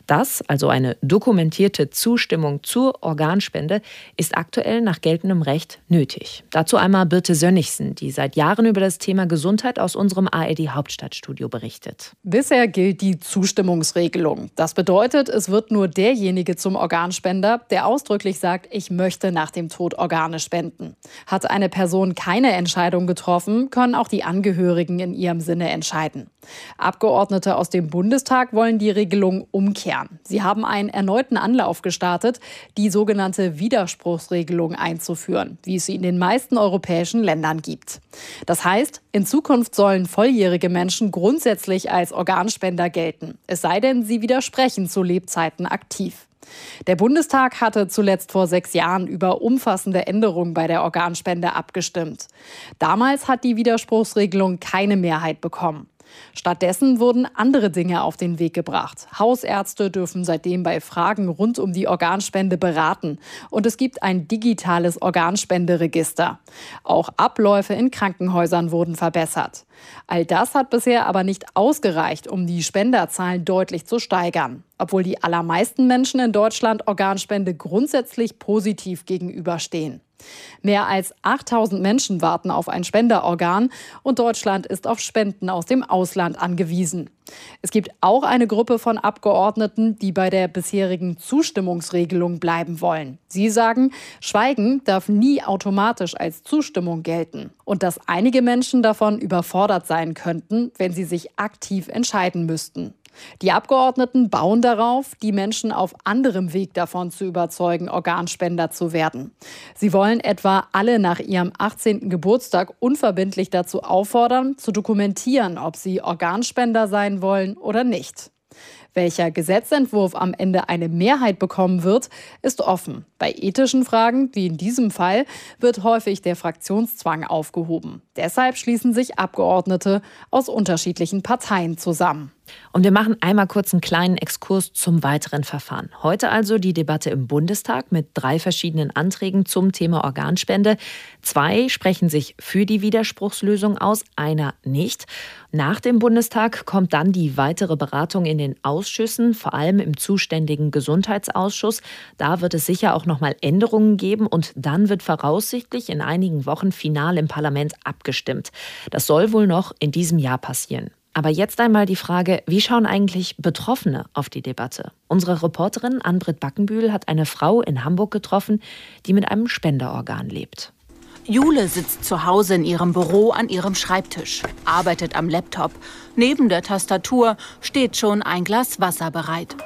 Das, also eine dokumentierte Zustimmung zur Organspende, ist aktuell nach geltendem Recht nötig. Dazu einmal Birte Sönnigsen, die seit Jahren über das Thema Gesundheit aus unserem A R D-Hauptstadtstudio berichtet. Bisher gilt die Zustimmungsregelung. Das bedeutet, es wird nur derjenige zum Organspender, der ausdrücklich sagt, ich möchte nach dem Tod Organe spenden. Hat eine Person keine Entscheidung getroffen, können auch die Angehörigen in ihrem Sinne entscheiden. Abgeordnete aus dem Bundestag wollen die Regelung umkehren. Sie haben einen erneuten Anlauf gestartet, die sogenannte Widerspruchsregelung einzuführen, wie es sie in den meisten europäischen Ländern gibt. Das heißt, in Zukunft sollen volljährige Menschen grundsätzlich als Organspender gelten, es sei denn, sie widersprechen zu Lebzeiten aktiv. Der Bundestag hatte zuletzt vor sechs Jahren über umfassende Änderungen bei der Organspende abgestimmt. Damals hat die Widerspruchsregelung keine Mehrheit bekommen. Stattdessen wurden andere Dinge auf den Weg gebracht. Hausärzte dürfen seitdem bei Fragen rund um die Organspende beraten. Und es gibt ein digitales Organspenderegister. Auch Abläufe in Krankenhäusern wurden verbessert. All das hat bisher aber nicht ausgereicht, um die Spenderzahlen deutlich zu steigern. Obwohl die allermeisten Menschen in Deutschland Organspende grundsätzlich positiv gegenüberstehen. Mehr als achttausend Menschen warten auf ein Spenderorgan und Deutschland ist auf Spenden aus dem Ausland angewiesen. Es gibt auch eine Gruppe von Abgeordneten, die bei der bisherigen Zustimmungsregelung bleiben wollen. Sie sagen, Schweigen darf nie automatisch als Zustimmung gelten und dass einige Menschen davon überfordert sein könnten, wenn sie sich aktiv entscheiden müssten. Die Abgeordneten bauen darauf, die Menschen auf anderem Weg davon zu überzeugen, Organspender zu werden. Sie wollen etwa alle nach ihrem achtzehnten Geburtstag unverbindlich dazu auffordern, zu dokumentieren, ob sie Organspender sein wollen oder nicht. Welcher Gesetzentwurf am Ende eine Mehrheit bekommen wird, ist offen. Bei ethischen Fragen, wie in diesem Fall, wird häufig der Fraktionszwang aufgehoben. Deshalb schließen sich Abgeordnete aus unterschiedlichen Parteien zusammen. Und wir machen einmal kurz einen kleinen Exkurs zum weiteren Verfahren. Heute also die Debatte im Bundestag mit drei verschiedenen Anträgen zum Thema Organspende. Zwei sprechen sich für die Widerspruchslösung aus, einer nicht. Nach dem Bundestag kommt dann die weitere Beratung in den Ausschüssen, vor allem im zuständigen Gesundheitsausschuss. Da wird es sicher auch noch mal Änderungen geben und dann wird voraussichtlich in einigen Wochen final im Parlament abgestimmt. Das soll wohl noch in diesem Jahr passieren. Aber jetzt einmal die Frage, wie schauen eigentlich Betroffene auf die Debatte? Unsere Reporterin Ann-Britt Backenbühl hat eine Frau in Hamburg getroffen, die mit einem Spenderorgan lebt. Jule sitzt zu Hause in ihrem Büro an ihrem Schreibtisch, arbeitet am Laptop. Neben der Tastatur steht schon ein Glas Wasser bereit.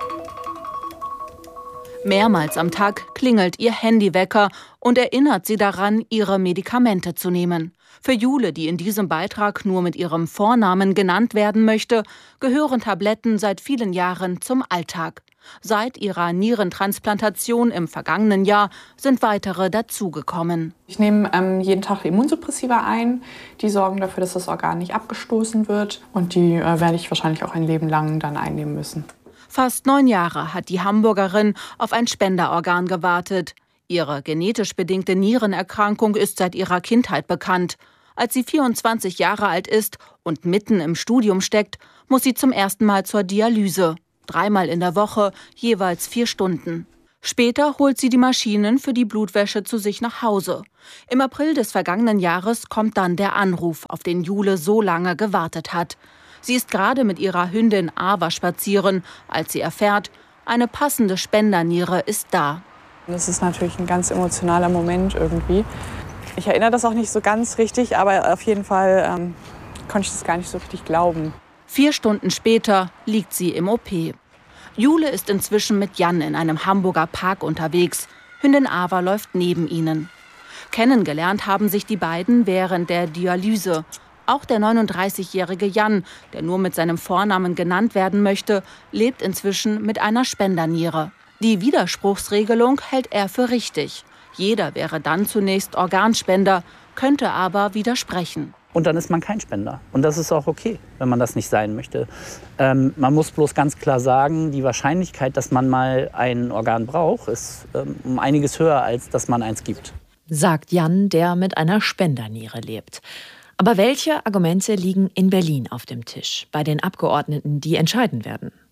Mehrmals am Tag klingelt ihr Handywecker und erinnert sie daran, ihre Medikamente zu nehmen. Für Jule, die in diesem Beitrag nur mit ihrem Vornamen genannt werden möchte, gehören Tabletten seit vielen Jahren zum Alltag. Seit ihrer Nierentransplantation im vergangenen Jahr sind weitere dazugekommen. Ich nehme ähm, jeden Tag Immunsuppressiva ein. Die sorgen dafür, dass das Organ nicht abgestoßen wird. Und die äh, werde ich wahrscheinlich auch ein Leben lang dann einnehmen müssen. Fast neun Jahre hat die Hamburgerin auf ein Spenderorgan gewartet. Ihre genetisch bedingte Nierenerkrankung ist seit ihrer Kindheit bekannt. Als sie vierundzwanzig Jahre alt ist und mitten im Studium steckt, muss sie zum ersten Mal zur Dialyse. Dreimal in der Woche, jeweils vier Stunden. Später holt sie die Maschinen für die Blutwäsche zu sich nach Hause. Im April des vergangenen Jahres kommt dann der Anruf, auf den Jule so lange gewartet hat. Sie ist gerade mit ihrer Hündin Ava spazieren, als sie erfährt, eine passende Spenderniere ist da. Das ist natürlich ein ganz emotionaler Moment irgendwie. Ich erinnere das auch nicht so ganz richtig, aber auf jeden Fall ähm, konnte ich das gar nicht so richtig glauben. Vier Stunden später liegt sie im O P. Jule ist inzwischen mit Jan in einem Hamburger Park unterwegs. Hündin Ava läuft neben ihnen. Kennengelernt haben sich die beiden während der Dialyse. Auch der neununddreißigjährige Jan, der nur mit seinem Vornamen genannt werden möchte, lebt inzwischen mit einer Spenderniere. Die Widerspruchsregelung hält er für richtig. Jeder wäre dann zunächst Organspender, könnte aber widersprechen. Und dann ist man kein Spender. Und das ist auch okay, wenn man das nicht sein möchte. Ähm, man muss bloß ganz klar sagen, die Wahrscheinlichkeit, dass man mal ein Organ braucht, ist ähm, um einiges höher, als dass man eins gibt. Sagt Jan, der mit einer Spenderniere lebt. Aber welche Argumente liegen in Berlin auf dem Tisch bei den Abgeordneten, die entscheiden werden?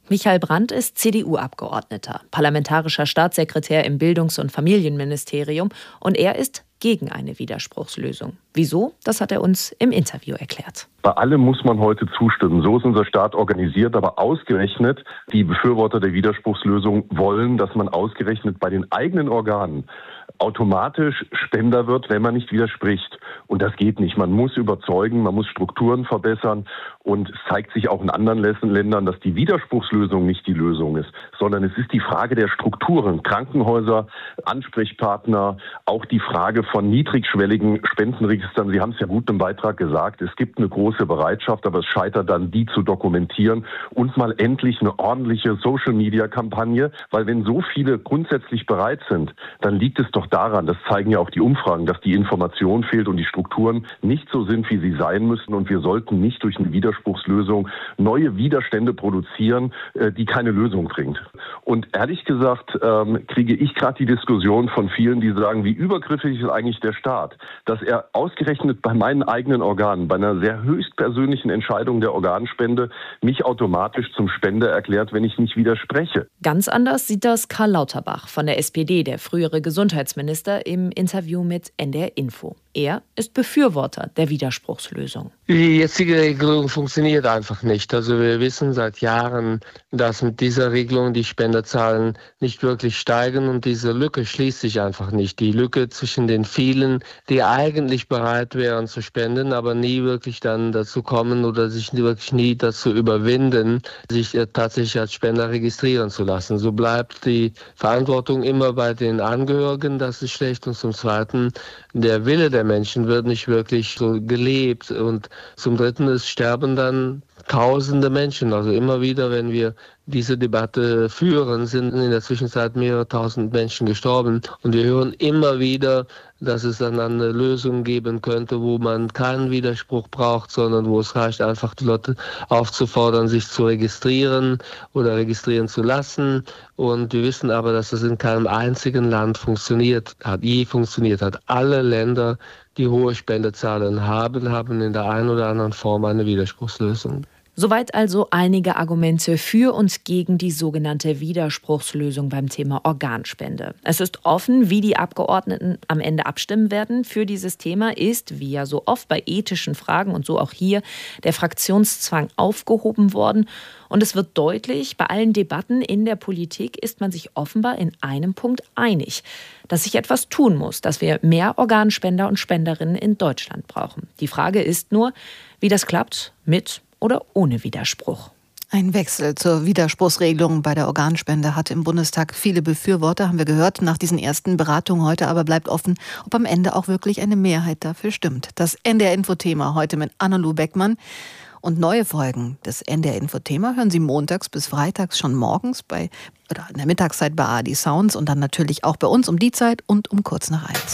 Michael Brandt ist C D U-Abgeordneter, parlamentarischer Staatssekretär im Bildungs- und Familienministerium und er ist gegen eine Widerspruchslösung. Wieso? Das hat er uns im Interview erklärt. Bei allem muss man heute zustimmen. So ist unser Staat organisiert, aber ausgerechnet die Befürworter der Widerspruchslösung wollen, dass man ausgerechnet bei den eigenen Organen automatisch Spender wird, wenn man nicht widerspricht. Und das geht nicht. Man muss überzeugen, man muss Strukturen verbessern. Und es zeigt sich auch in anderen Ländern, dass die Widerspruchslösung nicht die Lösung ist, sondern es ist die Frage der Strukturen. Krankenhäuser, Ansprechpartner, auch die Frage von niedrigschwelligen Spendenregistern. Sie haben es ja gut im Beitrag gesagt. Es gibt eine große Bereitschaft, aber es scheitert dann, die zu dokumentieren und mal endlich eine ordentliche Social-Media-Kampagne. Weil wenn so viele grundsätzlich bereit sind, dann liegt es doch daran, das zeigen ja auch die Umfragen, dass die Information fehlt und die Strukturen nicht so sind, wie sie sein müssen. Und wir sollten nicht durch eine Widerspruchslösung neue Widerstände produzieren, die keine Lösung bringt. Und ehrlich gesagt ähm, kriege ich gerade die Diskussion von vielen, die sagen, wie übergriffig ist eigentlich der Staat, dass er ausgerechnet bei meinen eigenen Organen, bei einer sehr höchstpersönlichen Entscheidung der Organspende, mich automatisch zum Spender erklärt, wenn ich nicht widerspreche. Ganz anders sieht das Karl Lauterbach von der S P D, der frühere Gesundheitsminister, im Interview mit N D R Info. Er ist Befürworter der Widerspruchslösung. Die jetzige Regelung funktioniert einfach nicht. Also wir wissen seit Jahren, dass mit dieser Regelung die Spenderzahlen nicht wirklich steigen und diese Lücke schließt sich einfach nicht. Die Lücke zwischen den vielen, die eigentlich bereit wären zu spenden, aber nie wirklich dann dazu kommen oder sich wirklich nie dazu überwinden, sich tatsächlich als Spender registrieren zu lassen. So bleibt die Verantwortung immer bei den Angehörigen, das ist schlecht. Und zum Zweiten, der Wille der Menschen wird nicht wirklich so gelebt. Und zum Dritten, es sterben dann tausende Menschen. Also immer wieder, wenn wir diese Debatte führen, sind in der Zwischenzeit mehrere tausend Menschen gestorben. Und wir hören immer wieder, dass es dann eine Lösung geben könnte, wo man keinen Widerspruch braucht, sondern wo es reicht, einfach die Leute aufzufordern, sich zu registrieren oder registrieren zu lassen. Und wir wissen aber, dass das in keinem einzigen Land funktioniert hat, je funktioniert hat. Alle Länder, die hohe Spendezahlen haben, haben in der einen oder anderen Form eine Widerspruchslösung. Soweit also einige Argumente für und gegen die sogenannte Widerspruchslösung beim Thema Organspende. Es ist offen, wie die Abgeordneten am Ende abstimmen werden. Für dieses Thema ist, wie ja so oft bei ethischen Fragen und so auch hier, der Fraktionszwang aufgehoben worden. Und es wird deutlich, bei allen Debatten in der Politik ist man sich offenbar in einem Punkt einig, dass sich etwas tun muss, dass wir mehr Organspender und Spenderinnen in Deutschland brauchen. Die Frage ist nur, wie das klappt mit oder ohne Widerspruch. Ein Wechsel zur Widerspruchsregelung bei der Organspende hat im Bundestag viele Befürworter, haben wir gehört, nach diesen ersten Beratungen heute. Aber bleibt offen, ob am Ende auch wirklich eine Mehrheit dafür stimmt. Das N D R-Info-Thema heute mit Anna-Lu Beckmann. Und neue Folgen des N D R-Info-Thema hören Sie montags bis freitags schon morgens bei, oder in der Mittagszeit bei A R D Sounds und dann natürlich auch bei uns um die Zeit und um kurz nach eins.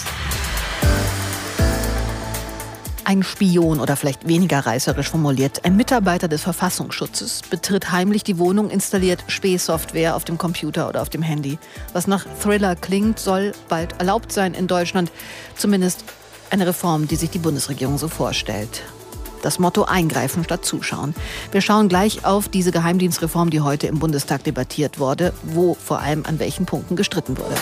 Ein Spion oder vielleicht weniger reißerisch formuliert, ein Mitarbeiter des Verfassungsschutzes betritt heimlich die Wohnung, installiert Spähsoftware auf dem Computer oder auf dem Handy. Was nach Thriller klingt, soll bald erlaubt sein in Deutschland. Zumindest eine Reform, die sich die Bundesregierung so vorstellt. Das Motto: Eingreifen statt Zuschauen. Wir schauen gleich auf diese Geheimdienstreform, die heute im Bundestag debattiert wurde, wo vor allem an welchen Punkten gestritten wurde.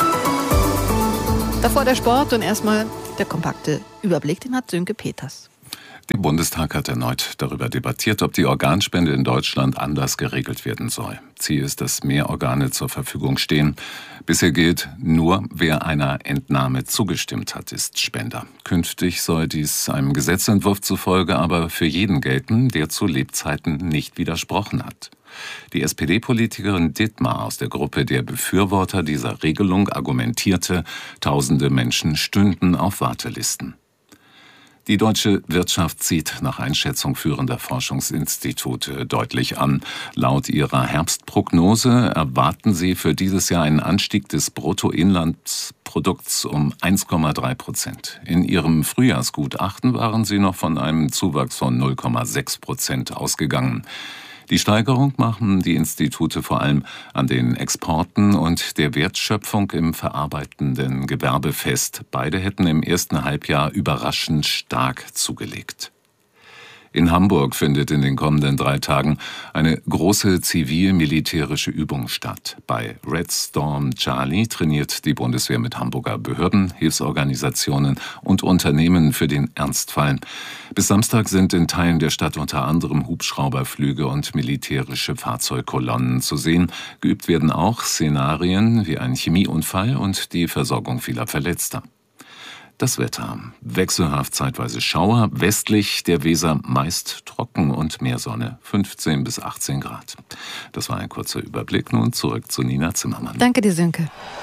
Davor der Sport und erstmal der kompakte Überblick, den hat Sönke Peters. Der Bundestag hat erneut darüber debattiert, ob die Organspende in Deutschland anders geregelt werden soll. Ziel ist, dass mehr Organe zur Verfügung stehen. Bisher gilt, nur wer einer Entnahme zugestimmt hat, ist Spender. Künftig soll dies einem Gesetzentwurf zufolge aber für jeden gelten, der zu Lebzeiten nicht widersprochen hat. Die S P D-Politikerin Dittmar aus der Gruppe der Befürworter dieser Regelung argumentierte, tausende Menschen stünden auf Wartelisten. Die deutsche Wirtschaft zieht nach Einschätzung führender Forschungsinstitute deutlich an. Laut ihrer Herbstprognose erwarten sie für dieses Jahr einen Anstieg des Bruttoinlandsprodukts um eins Komma drei Prozent. In ihrem Frühjahrsgutachten waren sie noch von einem Zuwachs von null Komma sechs Prozent ausgegangen. Die Steigerung machen die Institute vor allem an den Exporten und der Wertschöpfung im verarbeitenden Gewerbe fest. Beide hätten im ersten Halbjahr überraschend stark zugelegt. In Hamburg findet in den kommenden drei Tagen eine große zivil-militärische Übung statt. Bei Red Storm Charlie trainiert die Bundeswehr mit Hamburger Behörden, Hilfsorganisationen und Unternehmen für den Ernstfall. Bis Samstag sind in Teilen der Stadt unter anderem Hubschrauberflüge und militärische Fahrzeugkolonnen zu sehen. Geübt werden auch Szenarien wie ein Chemieunfall und die Versorgung vieler Verletzter. Das Wetter. Wechselhaft zeitweise Schauer, westlich der Weser meist trocken und mehr Sonne, fünfzehn bis achtzehn Grad. Das war ein kurzer Überblick. Nun zurück zu Nina Zimmermann. Danke dir, Sönke.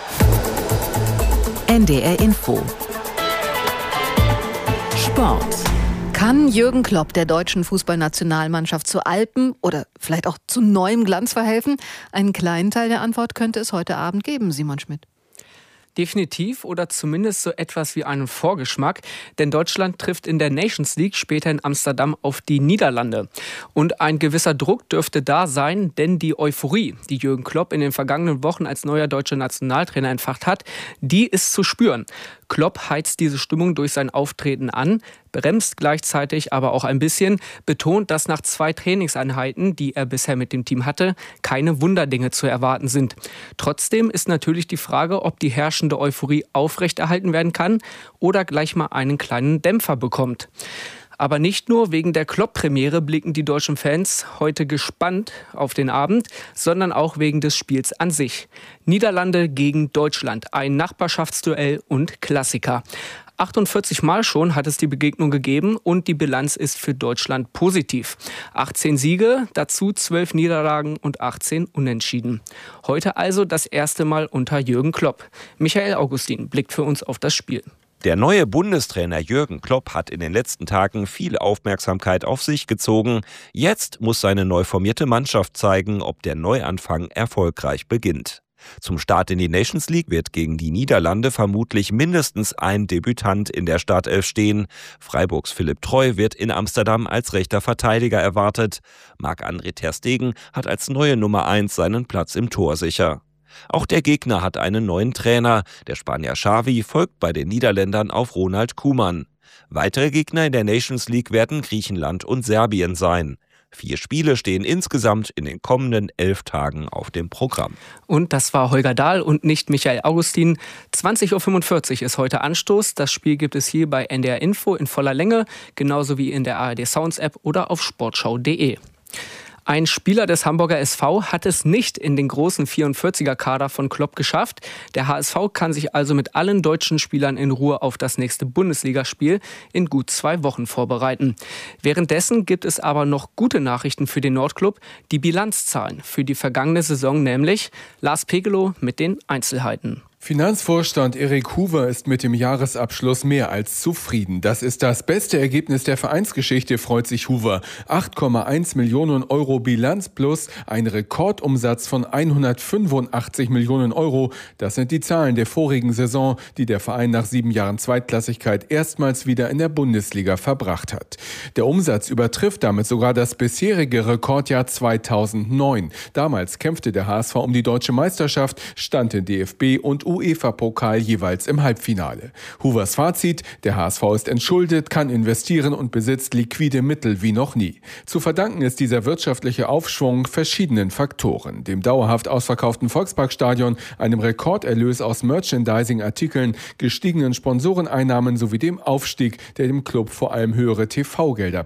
N D R Info. Sport. Kann Jürgen Klopp der deutschen Fußballnationalmannschaft zu Alpen oder vielleicht auch zu neuem Glanz verhelfen? Einen kleinen Teil der Antwort könnte es heute Abend geben, Simon Schmidt. Definitiv oder zumindest so etwas wie einen Vorgeschmack, denn Deutschland trifft in der Nations League später in Amsterdam auf die Niederlande. Und ein gewisser Druck dürfte da sein, denn die Euphorie, die Jürgen Klopp in den vergangenen Wochen als neuer deutscher Nationaltrainer entfacht hat, die ist zu spüren. Klopp heizt diese Stimmung durch sein Auftreten an, bremst gleichzeitig aber auch ein bisschen, betont, dass nach zwei Trainingseinheiten, die er bisher mit dem Team hatte, keine Wunderdinge zu erwarten sind. Trotzdem ist natürlich die Frage, ob die herrschende Euphorie aufrechterhalten werden kann oder gleich mal einen kleinen Dämpfer bekommt. Aber nicht nur wegen der Klopp-Premiere blicken die deutschen Fans heute gespannt auf den Abend, sondern auch wegen des Spiels an sich. Niederlande gegen Deutschland, ein Nachbarschaftsduell und Klassiker. achtundvierzig Mal schon hat es die Begegnung gegeben und die Bilanz ist für Deutschland positiv. achtzehn Siege, dazu zwölf Niederlagen und achtzehn Unentschieden. Heute also das erste Mal unter Jürgen Klopp. Michael Augustin blickt für uns auf das Spiel. Der neue Bundestrainer Jürgen Klopp hat in den letzten Tagen viel Aufmerksamkeit auf sich gezogen. Jetzt muss seine neu formierte Mannschaft zeigen, ob der Neuanfang erfolgreich beginnt. Zum Start in die Nations League wird gegen die Niederlande vermutlich mindestens ein Debütant in der Startelf stehen. Freiburgs Philipp Treu wird in Amsterdam als rechter Verteidiger erwartet. Marc-André ter Stegen hat als neue Nummer eins seinen Platz im Tor sicher. Auch der Gegner hat einen neuen Trainer. Der Spanier Xavi folgt bei den Niederländern auf Ronald Koeman. Weitere Gegner in der Nations League werden Griechenland und Serbien sein. Vier Spiele stehen insgesamt in den kommenden elf Tagen auf dem Programm. Und das war Holger Dahl und nicht Michael Augustin. zwanzig Uhr fünfundvierzig ist heute Anstoß. Das Spiel gibt es hier bei N D R Info in voller Länge, genauso wie in der A R D Sounds App oder auf sportschau punkt de. Ein Spieler des Hamburger S V hat es nicht in den großen vierundvierziger-Kader von Klopp geschafft. Der H S V kann sich also mit allen deutschen Spielern in Ruhe auf das nächste Bundesligaspiel in gut zwei Wochen vorbereiten. Währenddessen gibt es aber noch gute Nachrichten für den Nordclub. Die Bilanzzahlen für die vergangene Saison nämlich. Lars Pegelow mit den Einzelheiten. Finanzvorstand Erik Huwer ist mit dem Jahresabschluss mehr als zufrieden. Das ist das beste Ergebnis der Vereinsgeschichte, freut sich Huwer. acht Komma eins Millionen Euro Bilanz plus ein Rekordumsatz von hundertfünfundachtzig Millionen Euro. Das sind die Zahlen der vorigen Saison, die der Verein nach sieben Jahren Zweitklassigkeit erstmals wieder in der Bundesliga verbracht hat. Der Umsatz übertrifft damit sogar das bisherige Rekordjahr zweitausendneun. Damals kämpfte der H S V um die deutsche Meisterschaft, stand in D F B und UEFA-Pokal jeweils im Halbfinale. Huwers Fazit: Der H S V ist entschuldet, kann investieren und besitzt liquide Mittel wie noch nie. Zu verdanken ist dieser wirtschaftliche Aufschwung verschiedenen Faktoren. Dem dauerhaft ausverkauften Volksparkstadion, einem Rekorderlös aus Merchandising-Artikeln, gestiegenen Sponsoreneinnahmen sowie dem Aufstieg, der dem Club vor allem höhere T V-Gelder